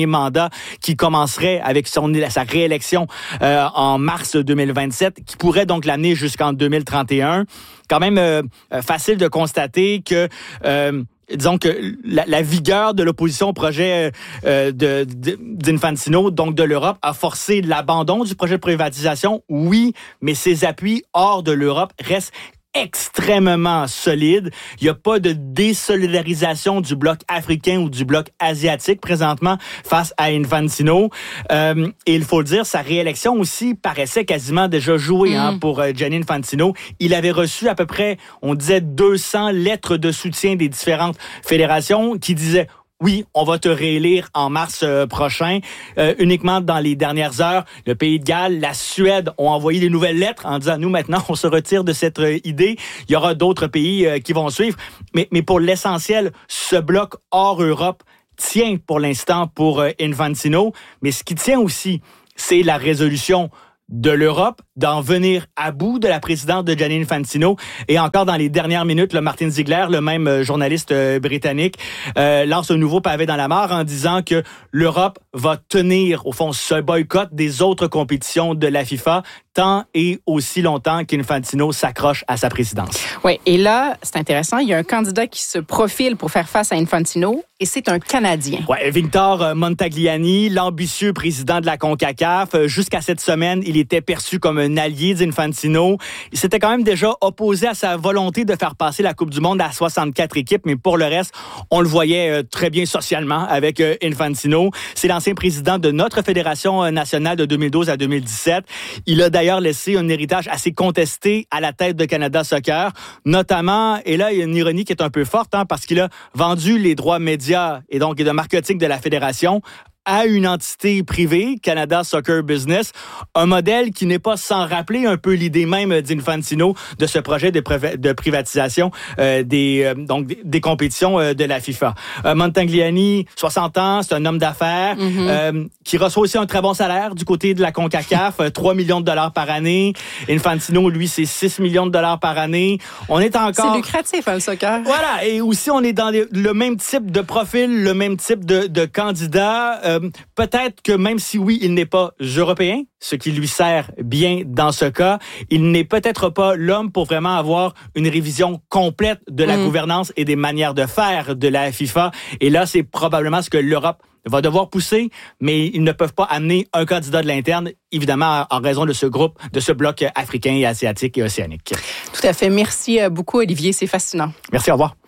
candidat qui commencerait avec son, sa réélection euh, en mars deux mille vingt-sept, qui pourrait donc l'amener jusqu'en deux mille trente et un. Quand même euh, facile de constater que... Euh, disons que la, la vigueur de l'opposition au projet euh, de, de, d'Infantino, donc de l'Europe, a forcé l'abandon du projet de privatisation, oui, mais ses appuis hors de l'Europe restent extrêmement solide. Il n'y a pas de désolidarisation du bloc africain ou du bloc asiatique présentement face à Infantino. Euh, et il faut le dire, sa réélection aussi paraissait quasiment déjà jouée mm. hein, pour euh, Gianni Infantino. Il avait reçu à peu près, on disait, deux cents lettres de soutien des différentes fédérations qui disaient oui, on va te réélire en mars euh, prochain. Euh, uniquement dans les dernières heures, le Pays de Galles, la Suède ont envoyé des nouvelles lettres en disant, nous, maintenant, on se retire de cette euh, idée. Il y aura d'autres pays euh, qui vont suivre. Mais, mais pour l'essentiel, ce bloc hors Europe tient pour l'instant pour euh, Infantino. Mais ce qui tient aussi, c'est la résolution de l'Europe, d'en venir à bout de la présidente de Gianni Infantino. Et encore dans les dernières minutes, le Martin Ziegler, le même journaliste euh, britannique, euh, lance un nouveau pavé dans la mare en disant que l'Europe va tenir, au fond, ce boycott des autres compétitions de la FIFA tant et aussi longtemps qu'Infantino s'accroche à sa présidence. Oui, et là, c'est intéressant, il y a un candidat qui se profile pour faire face à Infantino, et c'est un Canadien. Oui, Victor Montagliani, l'ambitieux président de la CONCACAF. Jusqu'à cette semaine, il était perçu comme un allié d'Infantino. Il s'était quand même déjà opposé à sa volonté de faire passer la Coupe du Monde à soixante-quatre équipes, mais pour le reste, on le voyait très bien socialement avec Infantino. C'est l'ancien président de notre fédération nationale de deux mille douze à deux mille dix-sept. Il a d'ailleurs laissé un héritage assez contesté à la tête de Canada Soccer, notamment, et là, il y a une ironie qui est un peu forte, hein, parce qu'il a vendu les droits médias et donc de marketing de la fédération à une entité privée, Canada Soccer Business, un modèle qui n'est pas sans rappeler un peu l'idée même d'Infantino de ce projet de, priv- de privatisation euh, des euh, donc des, des compétitions euh, de la FIFA. Euh, Montagliani, soixante ans, c'est un homme d'affaires mm-hmm. euh, qui reçoit aussi un très bon salaire du côté de la CONCACAF, trois millions de dollars par année. Infantino, lui, c'est six millions de dollars par année. On est encore... C'est lucratif, hein, le soccer. Voilà, et aussi on est dans les, le même type de profil, le même type de, de candidat. Euh, Peut-être que même si oui, il n'est pas européen, ce qui lui sert bien dans ce cas, il n'est peut-être pas l'homme pour vraiment avoir une révision complète de la mmh. gouvernance et des manières de faire de la FIFA. Et là, c'est probablement ce que l'Europe va devoir pousser, mais ils ne peuvent pas amener un candidat de l'interne, évidemment, en raison de ce groupe, de ce bloc africain et asiatique et océanique. Tout à fait. Merci beaucoup, Olivier. C'est fascinant. Merci, au revoir.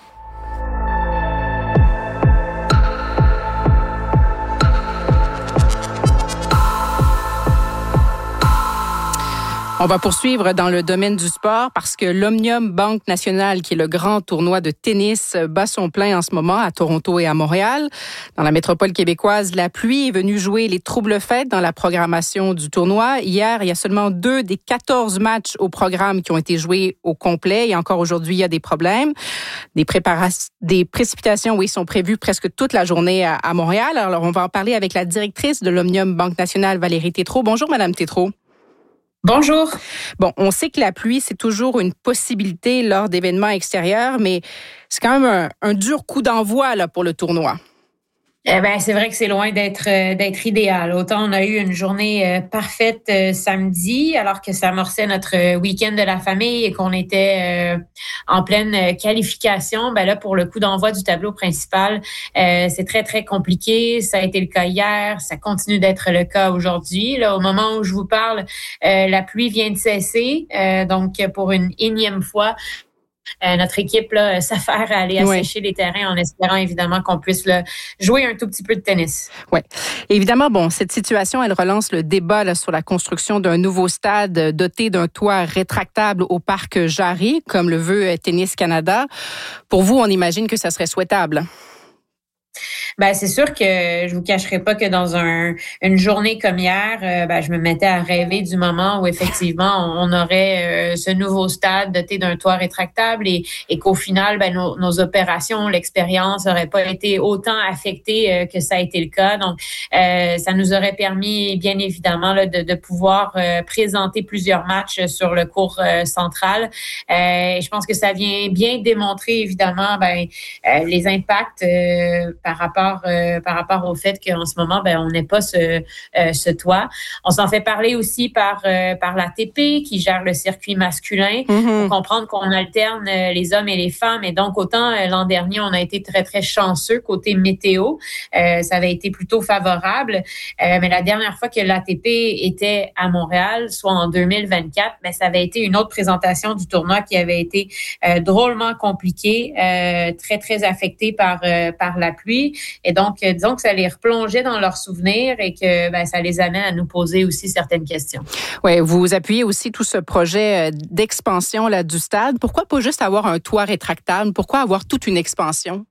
On va poursuivre dans le domaine du sport parce que l'Omnium Banque Nationale, qui est le grand tournoi de tennis, bat son plein en ce moment à Toronto et à Montréal. Dans la métropole québécoise, la pluie est venue jouer les troubles-fêtes dans la programmation du tournoi. Hier, il y a seulement deux des quatorze matchs au programme qui ont été joués au complet. Et encore aujourd'hui, il y a des problèmes. Des, prépara- des précipitations, oui, sont prévues presque toute la journée à, à Montréal. Alors, on va en parler avec la directrice de l'Omnium Banque Nationale, Valérie Tétrault. Bonjour, Madame Tétrault. Bonjour. Bon, on sait que la pluie, c'est toujours une possibilité lors d'événements extérieurs, mais c'est quand même un, un dur coup d'envoi là, pour le tournoi. Eh ben, c'est vrai que c'est loin d'être euh, d'être idéal. Autant on a eu une journée euh, parfaite euh, samedi, alors que ça amorçait notre euh, week-end de la famille et qu'on était euh, en pleine euh, qualification. Ben là, pour le coup d'envoi du tableau principal, euh, c'est très, très compliqué. Ça a été le cas hier, ça continue d'être le cas aujourd'hui. Là, au moment où je vous parle, euh, la pluie vient de cesser. Euh, donc, pour une énième fois, Euh, notre équipe là, s'affaire à aller assécher oui. les terrains en espérant évidemment qu'on puisse là, jouer un tout petit peu de tennis. Oui. Évidemment, bon, cette situation, elle relance le débat là, sur la construction d'un nouveau stade doté d'un toit rétractable au parc Jarry, comme le veut Tennis Canada. Pour vous, on imagine que ça serait souhaitable? Ben c'est sûr que je vous cacherai pas que dans un une journée comme hier, euh, ben je me mettais à rêver du moment où effectivement on, on aurait euh, ce nouveau stade doté d'un toit rétractable et, et qu'au final ben nos, nos opérations, l'expérience n'aurait pas été autant affectée euh, que ça a été le cas. Donc euh, ça nous aurait permis bien évidemment là, de, de pouvoir euh, présenter plusieurs matchs sur le court euh, central. Euh, je pense que ça vient bien démontrer évidemment ben euh, les impacts euh, par rapport rapport euh, par rapport au fait qu'en ce moment, ben on n'est pas ce euh, ce toit. On s'en fait parler aussi par euh, par l'A T P qui gère le circuit masculin. Mm-hmm. Faut comprendre qu'on alterne euh, les hommes et les femmes, et donc autant euh, l'an dernier on a été très très chanceux côté météo, euh, ça avait été plutôt favorable, euh, mais la dernière fois que l'A T P était à Montréal, soit en deux mille vingt-quatre, ben ça avait été une autre présentation du tournoi qui avait été euh, drôlement compliquée, euh, très très affectée par euh, par la pluie, et donc euh, disons que ça les replongeait dans leurs souvenirs et que ben ça les amène à nous poser aussi certaines questions. Oui, vous appuyez aussi tout ce projet d'expansion là du stade. Pourquoi pas juste avoir un toit rétractable? Pourquoi avoir toute une expansion?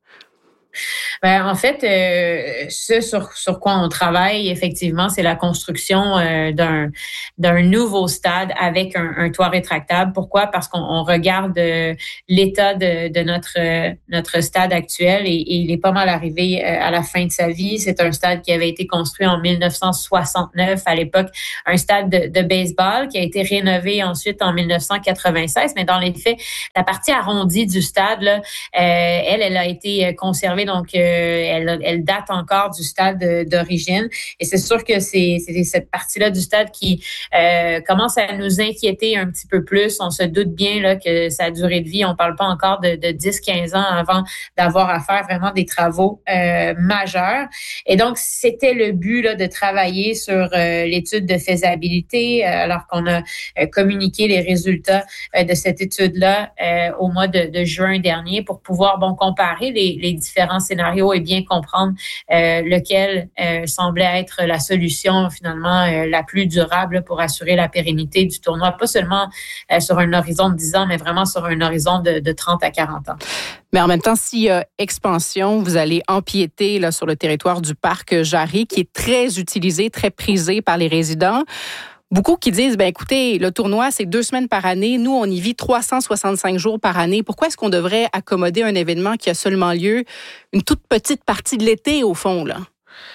Ben, en fait, euh, ce sur, sur quoi on travaille, effectivement, c'est la construction euh, d'un d'un nouveau stade avec un, un toit rétractable. Pourquoi? Parce qu'on on regarde euh, l'état de, de notre euh, notre stade actuel, et, et il est pas mal arrivé euh, à la fin de sa vie. C'est un stade qui avait été construit en mille neuf cent soixante-neuf, à l'époque, un stade de, de baseball qui a été rénové ensuite en mille neuf cent quatre-vingt-seize. Mais dans les faits, la partie arrondie du stade, là, euh, elle, elle a été conservée. Donc, euh, elle, elle date encore du stade d'origine. Et c'est sûr que c'est, c'est cette partie-là du stade qui euh, commence à nous inquiéter un petit peu plus. On se doute bien là, que sa durée de vie, on parle pas encore de, de dix à quinze ans avant d'avoir à faire vraiment des travaux euh, majeurs. Et donc, c'était le but là, de travailler sur euh, l'étude de faisabilité, euh, alors qu'on a euh, communiqué les résultats euh, de cette étude-là euh, au mois de, de juin dernier pour pouvoir bon comparer les, les différents scénarios et bien comprendre euh, lequel euh, semblait être la solution finalement euh, la plus durable pour assurer la pérennité du tournoi, pas seulement euh, sur un horizon de dix ans, mais vraiment sur un horizon de, de trente à quarante ans. Mais en même temps, s'il y a expansion, vous allez empiéter là, sur le territoire du parc Jarry, qui est très utilisé, très prisé par les résidents. Beaucoup qui disent, ben écoutez, le tournoi, c'est deux semaines par année. Nous, on y vit trois cent soixante-cinq jours par année. Pourquoi est-ce qu'on devrait accommoder un événement qui a seulement lieu une toute petite partie de l'été, au fond, là?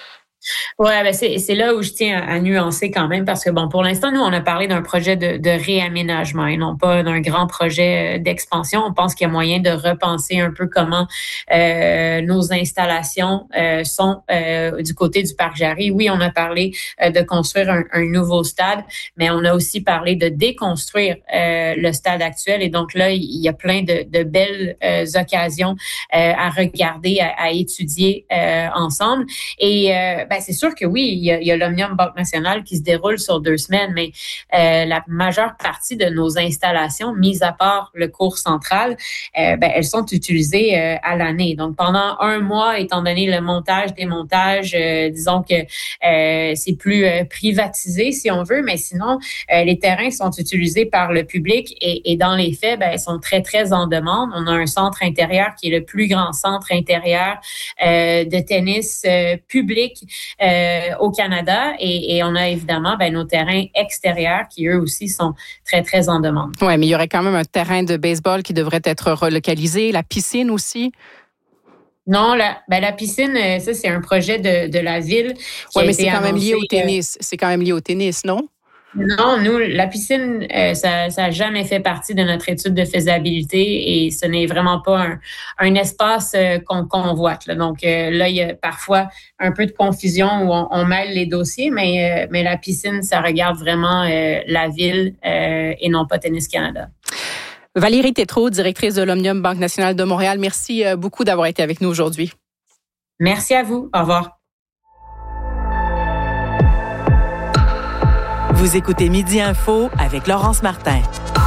Ouais, ben c'est c'est là où je tiens à, à nuancer quand même, parce que bon, pour l'instant, nous on a parlé d'un projet de, de réaménagement et non pas d'un grand projet d'expansion. On pense qu'il y a moyen de repenser un peu comment euh, nos installations euh, sont euh, du côté du parc Jarry. Oui, on a parlé euh, de construire un, un nouveau stade, mais on a aussi parlé de déconstruire euh, le stade actuel. Et donc là, il y a plein de, de belles euh, occasions euh, à regarder, à, à étudier euh, ensemble. Et euh, ben, c'est sûr que oui, il y a, il y a l'Omnium Banque Nationale qui se déroule sur deux semaines, mais euh, la majeure partie de nos installations, mis à part le cours central, euh, ben, elles sont utilisées euh, à l'année. Donc, pendant un mois, étant donné le montage, démontage, euh, disons que euh, c'est plus euh, privatisé, si on veut, mais sinon, euh, les terrains sont utilisés par le public et, et dans les faits, ben, ils sont très, très en demande. On a un centre intérieur qui est le plus grand centre intérieur euh, de tennis euh, public Euh, au Canada, et, et on a évidemment ben, nos terrains extérieurs qui eux aussi sont très, très en demande. Oui, mais il y aurait quand même un terrain de baseball qui devrait être relocalisé, la piscine aussi. Non, la, ben, la piscine, ça c'est un projet de, de la ville. Oui, mais c'est quand même lié au tennis. Euh, c'est quand même lié au tennis, non? Non, nous, la piscine, euh, ça ça a jamais fait partie de notre étude de faisabilité et ce n'est vraiment pas un, un espace euh, qu'on convoite. Là. Donc euh, là, il y a parfois un peu de confusion où on, on mêle les dossiers, mais, euh, mais la piscine, ça regarde vraiment euh, la ville euh, et non pas Tennis Canada. Valérie Tétrault, directrice de l'Omnium Banque Nationale de Montréal, merci beaucoup d'avoir été avec nous aujourd'hui. Merci à vous. Au revoir. Vous écoutez Midi Info avec Laurence Martin.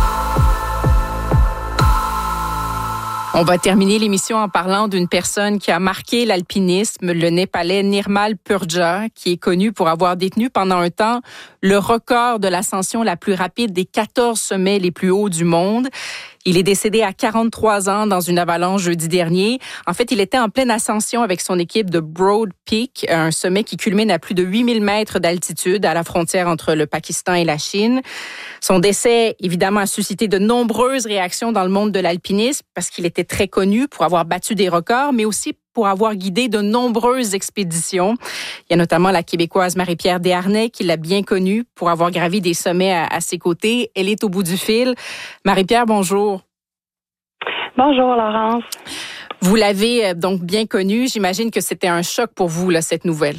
On va terminer l'émission en parlant d'une personne qui a marqué l'alpinisme, le Népalais Nirmal Purja, qui est connu pour avoir détenu pendant un temps le record de l'ascension la plus rapide des quatorze sommets les plus hauts du monde. Il est décédé à quarante-trois ans dans une avalanche jeudi dernier. En fait, il était en pleine ascension avec son équipe de Broad Peak, un sommet qui culmine à plus de huit mille mètres d'altitude à la frontière entre le Pakistan et la Chine. Son décès, évidemment, a suscité de nombreuses réactions dans le monde de l'alpinisme parce qu'il était très connu pour avoir battu des records, mais aussi pour avoir guidé de nombreuses expéditions. Il y a notamment la Québécoise Marie-Pierre Desharnais qui l'a bien connue pour avoir gravi des sommets à, à ses côtés. Elle est au bout du fil. Marie-Pierre, bonjour. Bonjour, Laurence. Vous l'avez donc bien connu. J'imagine que c'était un choc pour vous, là, cette nouvelle.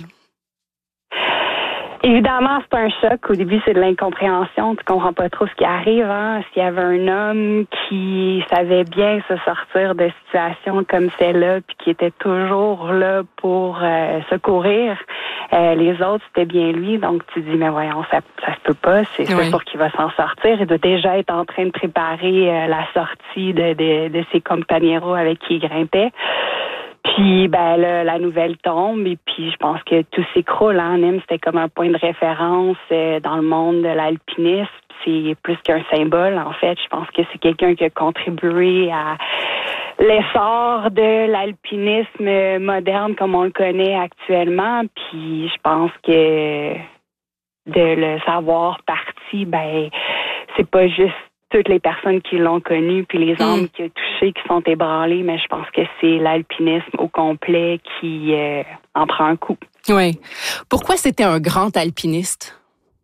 Évidemment, c'est un choc. Au début, c'est de l'incompréhension. Tu comprends pas trop ce qui arrive. Hein? S'il y avait un homme qui savait bien se sortir de situations comme celle-là, puis qui était toujours là pour euh, secourir euh, les autres, c'était bien lui. Donc, tu dis, mais voyons, ça, ça se peut pas. C'est sûr oui. qu'il va s'en sortir. Il doit déjà être en train de préparer euh, la sortie de, de, de ses compagnons avec qui il grimpait. Puis, ben là, la nouvelle tombe et puis je pense que tout s'écroule. Hein. Nîmes, c'était comme un point de référence euh, dans le monde de l'alpinisme. C'est plus qu'un symbole, en fait. Je pense que c'est quelqu'un qui a contribué à l'essor de l'alpinisme moderne comme on le connaît actuellement. Puis, je pense que de le savoir parti, ben c'est pas juste toutes les personnes qui l'ont connu, puis les âmes mmh. qui a touché, qui sont ébranlées, mais je pense que c'est l'alpinisme au complet qui euh, en prend un coup. Oui. Pourquoi c'était un grand alpiniste?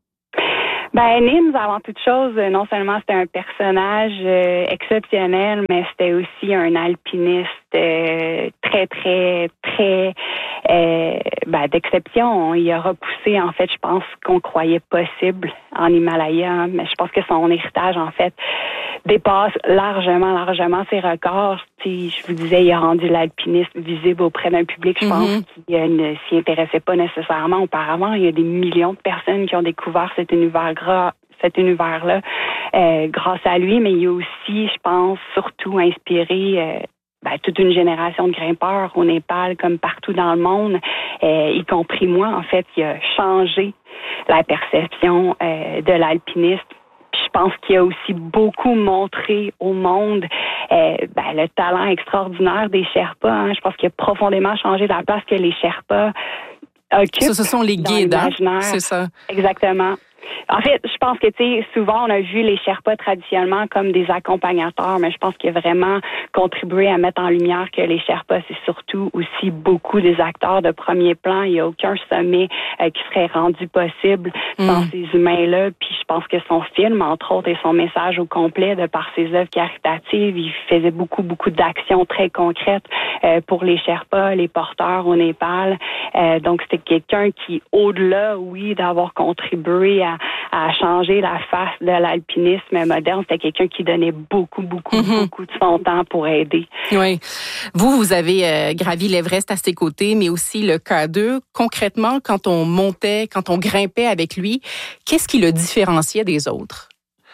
Ben, Nîmes, avant toute chose, non seulement c'était un personnage euh, exceptionnel, mais c'était aussi un alpiniste euh, très, très, très euh, ben, d'exception. Il a repoussé, en fait, je pense qu'on croyait possible en Himalaya, hein, mais je pense que son héritage, en fait, dépasse largement, largement ses records. T'sais, je vous disais, il a rendu l'alpinisme visible auprès d'un public, je pense, mm-hmm. qui euh, ne s'y intéressait pas nécessairement auparavant. Il y a des millions de personnes qui ont découvert cet univers gras, cet univers-là euh, grâce à lui, mais il a aussi, je pense, surtout inspiré euh, ben, toute une génération de grimpeurs au Népal, comme partout dans le monde, euh, y compris moi, en fait, il a changé la perception euh, de l'alpinisme. Puis je pense qu'il a aussi beaucoup montré au monde euh, ben, le talent extraordinaire des Sherpas. Hein. Je pense qu'il a profondément changé la place que les Sherpas occupent. Ça, ce sont les guides, hein? C'est ça. Exactement. En fait, je pense que, tu sais, souvent, on a vu les Sherpas traditionnellement comme des accompagnateurs, mais je pense qu'il a vraiment contribué à mettre en lumière que les Sherpas, c'est surtout aussi beaucoup des acteurs de premier plan. Il n'y a aucun sommet euh, qui serait rendu possible sans mm. ces humains-là. Puis je pense que son film, entre autres, et son message au complet, de par ses œuvres caritatives, il faisait beaucoup, beaucoup d'actions très concrètes euh, pour les Sherpas, les porteurs au Népal. Euh, donc, c'était quelqu'un qui, au-delà, oui, d'avoir contribué à à changer la face de l'alpinisme moderne. C'était quelqu'un qui donnait beaucoup, beaucoup, mm-hmm. beaucoup de son temps pour aider. Oui. Vous, vous avez euh, gravi l'Everest à ses côtés, mais aussi le K deux. Concrètement, quand on montait, quand on grimpait avec lui, qu'est-ce qui le différenciait des autres?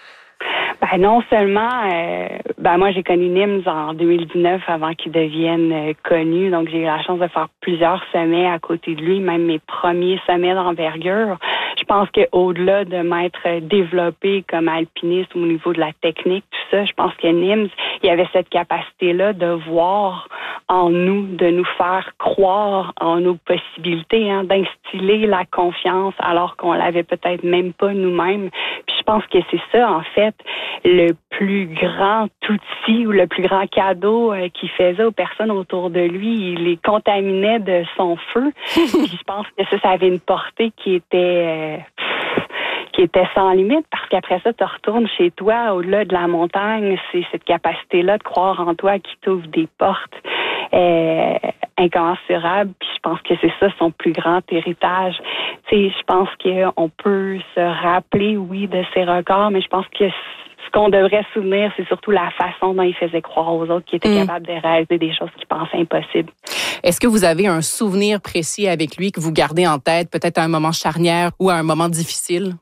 Ben non seulement, euh, ben moi j'ai connu Nîmes en deux mille dix-neuf avant qu'il devienne euh, connu, donc j'ai eu la chance de faire plusieurs sommets à côté de lui, même mes premiers sommets d'envergure. Je pense qu'au-delà de m'être développé comme alpiniste au niveau de la technique, tout ça, je pense que Nîmes, il y avait cette capacité-là de voir en nous, de nous faire croire en nos possibilités, hein, d'instiller la confiance alors qu'on l'avait peut-être même pas nous-mêmes. Puis je pense que c'est ça, en fait, le plus grand outil ou le plus grand cadeau euh, qu'il faisait aux personnes autour de lui. Il les contaminait de son feu. Puis je pense que ça, ça avait une portée qui était... Euh, qui était sans limite, parce qu'après ça, tu retournes chez toi, au-delà de la montagne, c'est cette capacité-là de croire en toi qui t'ouvre des portes euh, incommensurables, puis je pense que c'est ça son plus grand héritage. Tu sais, je pense qu'on peut se rappeler, oui, de ses records, mais je pense que ce qu'on devrait se souvenir, c'est surtout la façon dont il faisait croire aux autres qu'il était mmh. capable de réaliser des choses qu'il pensaient impossibles. Est-ce que vous avez un souvenir précis avec lui que vous gardez en tête, peut-être à un moment charnière ou à un moment difficile?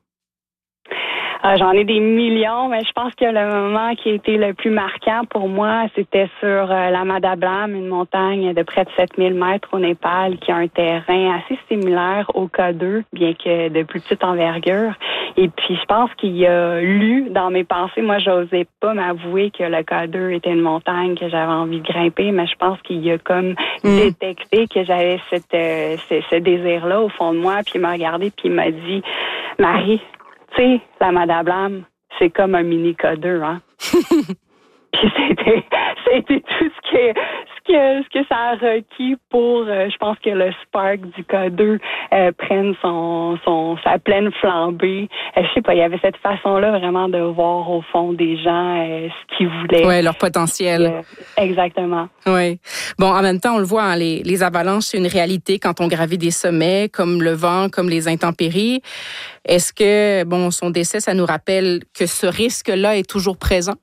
Euh, j'en ai des millions, mais je pense que le moment qui a été le plus marquant pour moi, c'était sur euh, la Madablam, une montagne de près de sept mille mètres au Népal, qui a un terrain assez similaire au K deux, bien que de plus petite envergure. Et puis, je pense qu'il a lu dans mes pensées, moi, j'osais pas m'avouer que le K deux était une montagne que j'avais envie de grimper, mais je pense qu'il a comme mmh. détecté que j'avais cette, euh, ce, ce désir-là au fond de moi, puis il m'a regardé, puis il m'a dit, Marie, tu sais, la Madablam, c'est comme un mini K deux, hein? Puis c'était, c'était tout ce que, ce que, ce que ça a requis pour, euh, je pense que le Spark du K deux euh, prenne son, son, sa pleine flambée. Euh, je sais pas, il y avait cette façon-là vraiment de voir au fond des gens euh, ce qu'ils voulaient. Oui, leur potentiel. Euh, exactement. Oui. Bon, en même temps, on le voit, hein, les, les avalanches, c'est une réalité quand on gravit des sommets, comme le vent, comme les intempéries. Est-ce que, bon, son décès, ça nous rappelle que ce risque-là est toujours présent?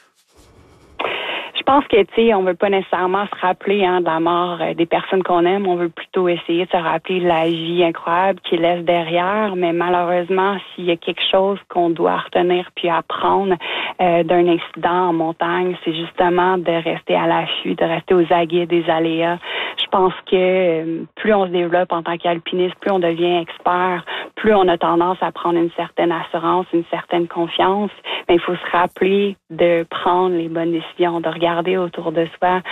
Je pense que, tu sais, on veut pas nécessairement se rappeler hein, de la mort euh, des personnes qu'on aime. On veut plutôt essayer de se rappeler de la vie incroyable qu'ils laissent derrière. Mais malheureusement, s'il y a quelque chose qu'on doit retenir puis apprendre euh, d'un incident en montagne, c'est justement de rester à l'affût, de rester aux aguets des aléas. Je pense que euh, plus on se développe en tant qu'alpiniste, plus on devient expert, plus on a tendance à prendre une certaine assurance, une certaine confiance. Mais il faut se rappeler de prendre les bonnes décisions, de regarder autour de soi,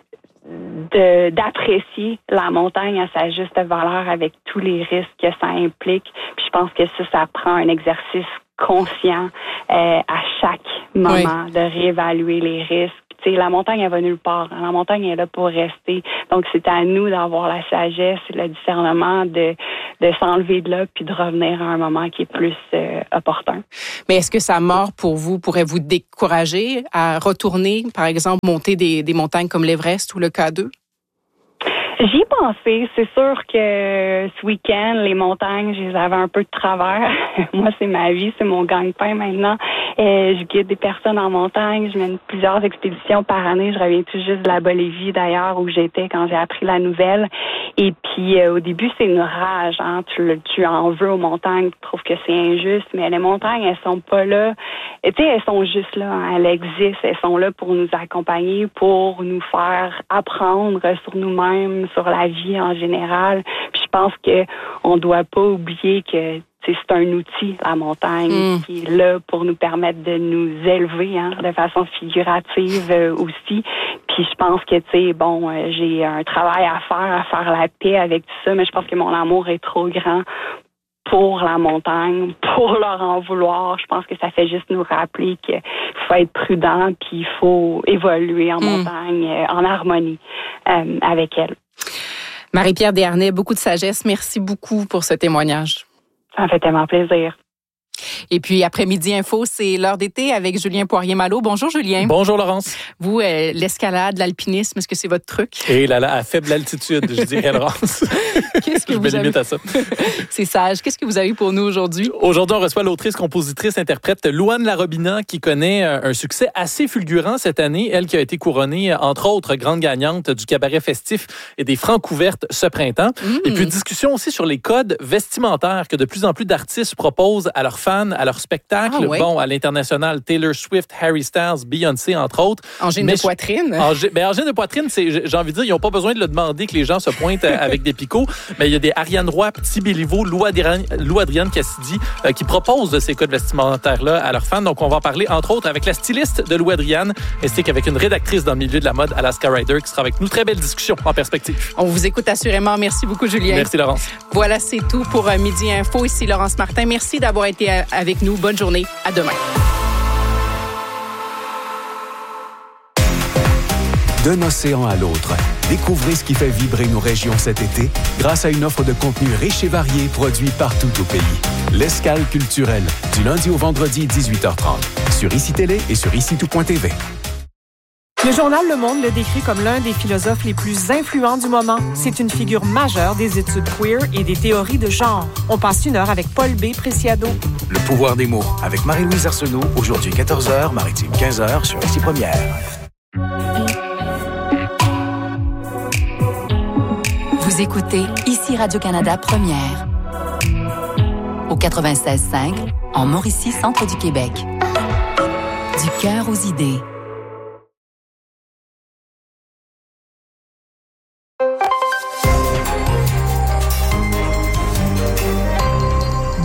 de, d'apprécier la montagne à sa juste valeur avec tous les risques que ça implique. Puis je pense que ça, ça prend un exercice conscient euh, à chaque moment oui. de réévaluer les risques. Tu sais, la montagne, elle va nulle part. La montagne est là pour rester. Donc, c'est à nous d'avoir la sagesse et le discernement de, de s'enlever de là puis de revenir à un moment qui est plus euh, opportun. Mais est-ce que sa mort, pour vous, pourrait vous décourager à retourner, par exemple, monter des, des montagnes comme l'Everest ou le K deux? J'y ai pensé. C'est sûr que ce week-end, les montagnes, je les avais un peu de travers. Moi, c'est ma vie, c'est mon gagne-pain maintenant. Et je guide des personnes en montagne. Je mène plusieurs expéditions par année. Je reviens tout juste de la Bolivie, d'ailleurs, où j'étais quand j'ai appris la nouvelle. Et puis, euh, au début, c'est une rage. Hein. Tu, tu en veux aux montagnes, tu trouves que c'est injuste. Mais les montagnes, elles sont pas là. Tu sais, elles sont juste là. Hein. Elles existent. Elles sont là pour nous accompagner, pour nous faire apprendre sur nous-mêmes, sur la vie en général. Puis je pense que on doit pas oublier que c'est un outil, la montagne, mmh. qui est là pour nous permettre de nous élever hein, de façon figurative euh, aussi. Puis je pense que, tu sais, bon, euh, j'ai un travail à faire, à faire la paix avec tout ça, mais je pense que mon amour est trop grand pour la montagne, pour leur en vouloir. Je pense que ça fait juste nous rappeler qu'il faut être prudent puis il faut évoluer en mmh. montagne, euh, en harmonie euh, avec elle. Marie-Pierre Desharnais, beaucoup de sagesse. Merci beaucoup pour ce témoignage. Ça fait tellement plaisir. Et puis, après-midi info, c'est l'heure d'été avec Julien Poirier-Malo. Bonjour, Julien. Bonjour, Laurence. Vous, euh, l'escalade, l'alpinisme, est-ce que c'est votre truc? Et là, là, à faible altitude, je dirais, Laurence. Qu'est-ce que je vous me avez... limite à ça. C'est sage. Qu'est-ce que vous avez pour nous aujourd'hui? Aujourd'hui, on reçoit l'autrice, compositrice, interprète Louane Larobina, qui connaît un succès assez fulgurant cette année. Elle qui a été couronnée, entre autres, grande gagnante du cabaret festif et des Francouvertes ce printemps. Mmh. Et puis, discussion aussi sur les codes vestimentaires que de plus en plus d'artistes proposent à leurs fans, à leurs spectacles. Ah, ouais. Bon, à l'international, Taylor Swift, Harry Styles, Beyoncé, entre autres. Angine Mais de poitrine. Angine, ben, angine de poitrine, c'est, j'ai envie de dire, ils n'ont pas besoin de le demander que les gens se pointent avec des picots. Mais il y a des Ariane Roy, Petit Béliveau, Lou Adrienne, Lou Adrienne Cassidy euh, qui proposent de ces codes vestimentaires-là à leurs fans. Donc, on va en parler, entre autres, avec la styliste de Lou Adrienne, ainsi qu'avec une rédactrice dans le milieu de la mode, Alaska Ryder, qui sera avec nous. Très belle discussion en perspective. On vous écoute assurément. Merci beaucoup, Julien. Merci, Laurence. Voilà, c'est tout pour euh, Midi Info. Ici Laurence Martin. Merci d'avoir été avec nous. Bonne journée. À demain. D'un océan à l'autre, découvrez ce qui fait vibrer nos régions cet été grâce à une offre de contenu riche et varié produit partout au pays. L'escale culturelle, du lundi au vendredi, dix-huit heures trente, sur Ici Télé et sur ici tout point t v. Le journal Le Monde le décrit comme l'un des philosophes les plus influents du moment. C'est une figure majeure des études queer et des théories de genre. On passe une heure avec Paul B. Preciado. Le pouvoir des mots, avec Marie-Louise Arsenault, aujourd'hui quatorze heures, Maritime quinze heures, sur Ici Première. Vous écoutez Ici Radio-Canada Première. Au quatre-vingt-seize cinq, en Mauricie, centre du Québec. Du cœur aux idées.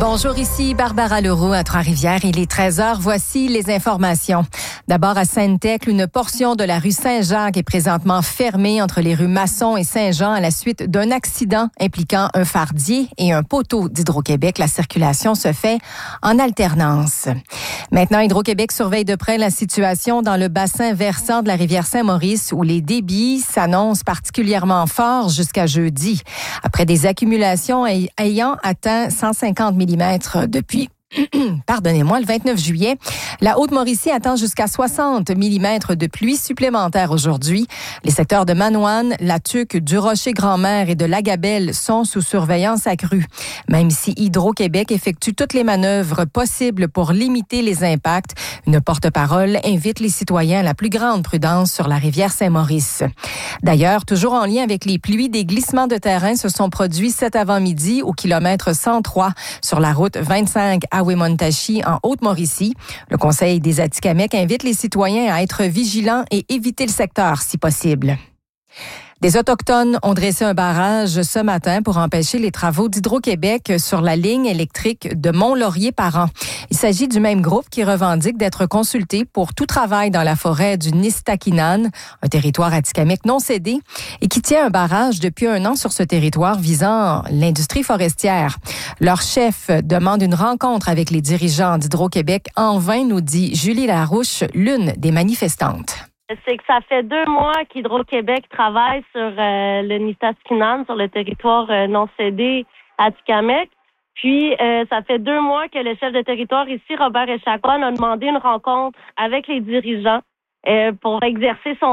Bonjour, ici Barbara Leroux à Trois-Rivières. Il est treize heures. Voici les informations. D'abord, à Sainte-Thècle, une portion de la rue Saint-Jacques est présentement fermée entre les rues Masson et Saint-Jean à la suite d'un accident impliquant un fardier et un poteau d'Hydro-Québec. La circulation se fait en alternance. Maintenant, Hydro-Québec surveille de près la situation dans le bassin versant de la rivière Saint-Maurice où les débits s'annoncent particulièrement forts jusqu'à jeudi. Après des accumulations ay- ayant atteint cent cinquante millimètres depuis Pardonnez-moi, le vingt-neuf juillet, la Haute-Mauricie attend jusqu'à soixante millimètres de pluie supplémentaire aujourd'hui. Les secteurs de Manoine, La Tuque, du Rocher-Grand-Mère et de Lagabelle sont sous surveillance accrue. Même si Hydro-Québec effectue toutes les manœuvres possibles pour limiter les impacts, une porte-parole invite les citoyens à la plus grande prudence sur la rivière Saint-Maurice. D'ailleurs, toujours en lien avec les pluies, des glissements de terrain se sont produits cet avant-midi au kilomètre cent trois sur la route vingt-cinq à Wemontachi en Haute-Mauricie. Le Conseil des Atikamekw invite les citoyens à être vigilants et éviter le secteur si possible. Des Autochtones ont dressé un barrage ce matin pour empêcher les travaux d'Hydro-Québec sur la ligne électrique de Mont-Laurier-Parent. Il s'agit du même groupe qui revendique d'être consulté pour tout travail dans la forêt du Nistakinan, un territoire atikamekw non cédé, et qui tient un barrage depuis un an sur ce territoire visant l'industrie forestière. Leur chef demande une rencontre avec les dirigeants d'Hydro-Québec en vain, nous dit Julie Larouche, l'une des manifestantes. C'est que ça fait deux mois qu'Hydro-Québec travaille sur euh, le Nistaskinan, sur le territoire euh, non cédé Atikamekw. Puis, euh, ça fait deux mois que le chef de territoire ici, Robert Echaquan, a demandé une rencontre avec les dirigeants euh, pour exercer son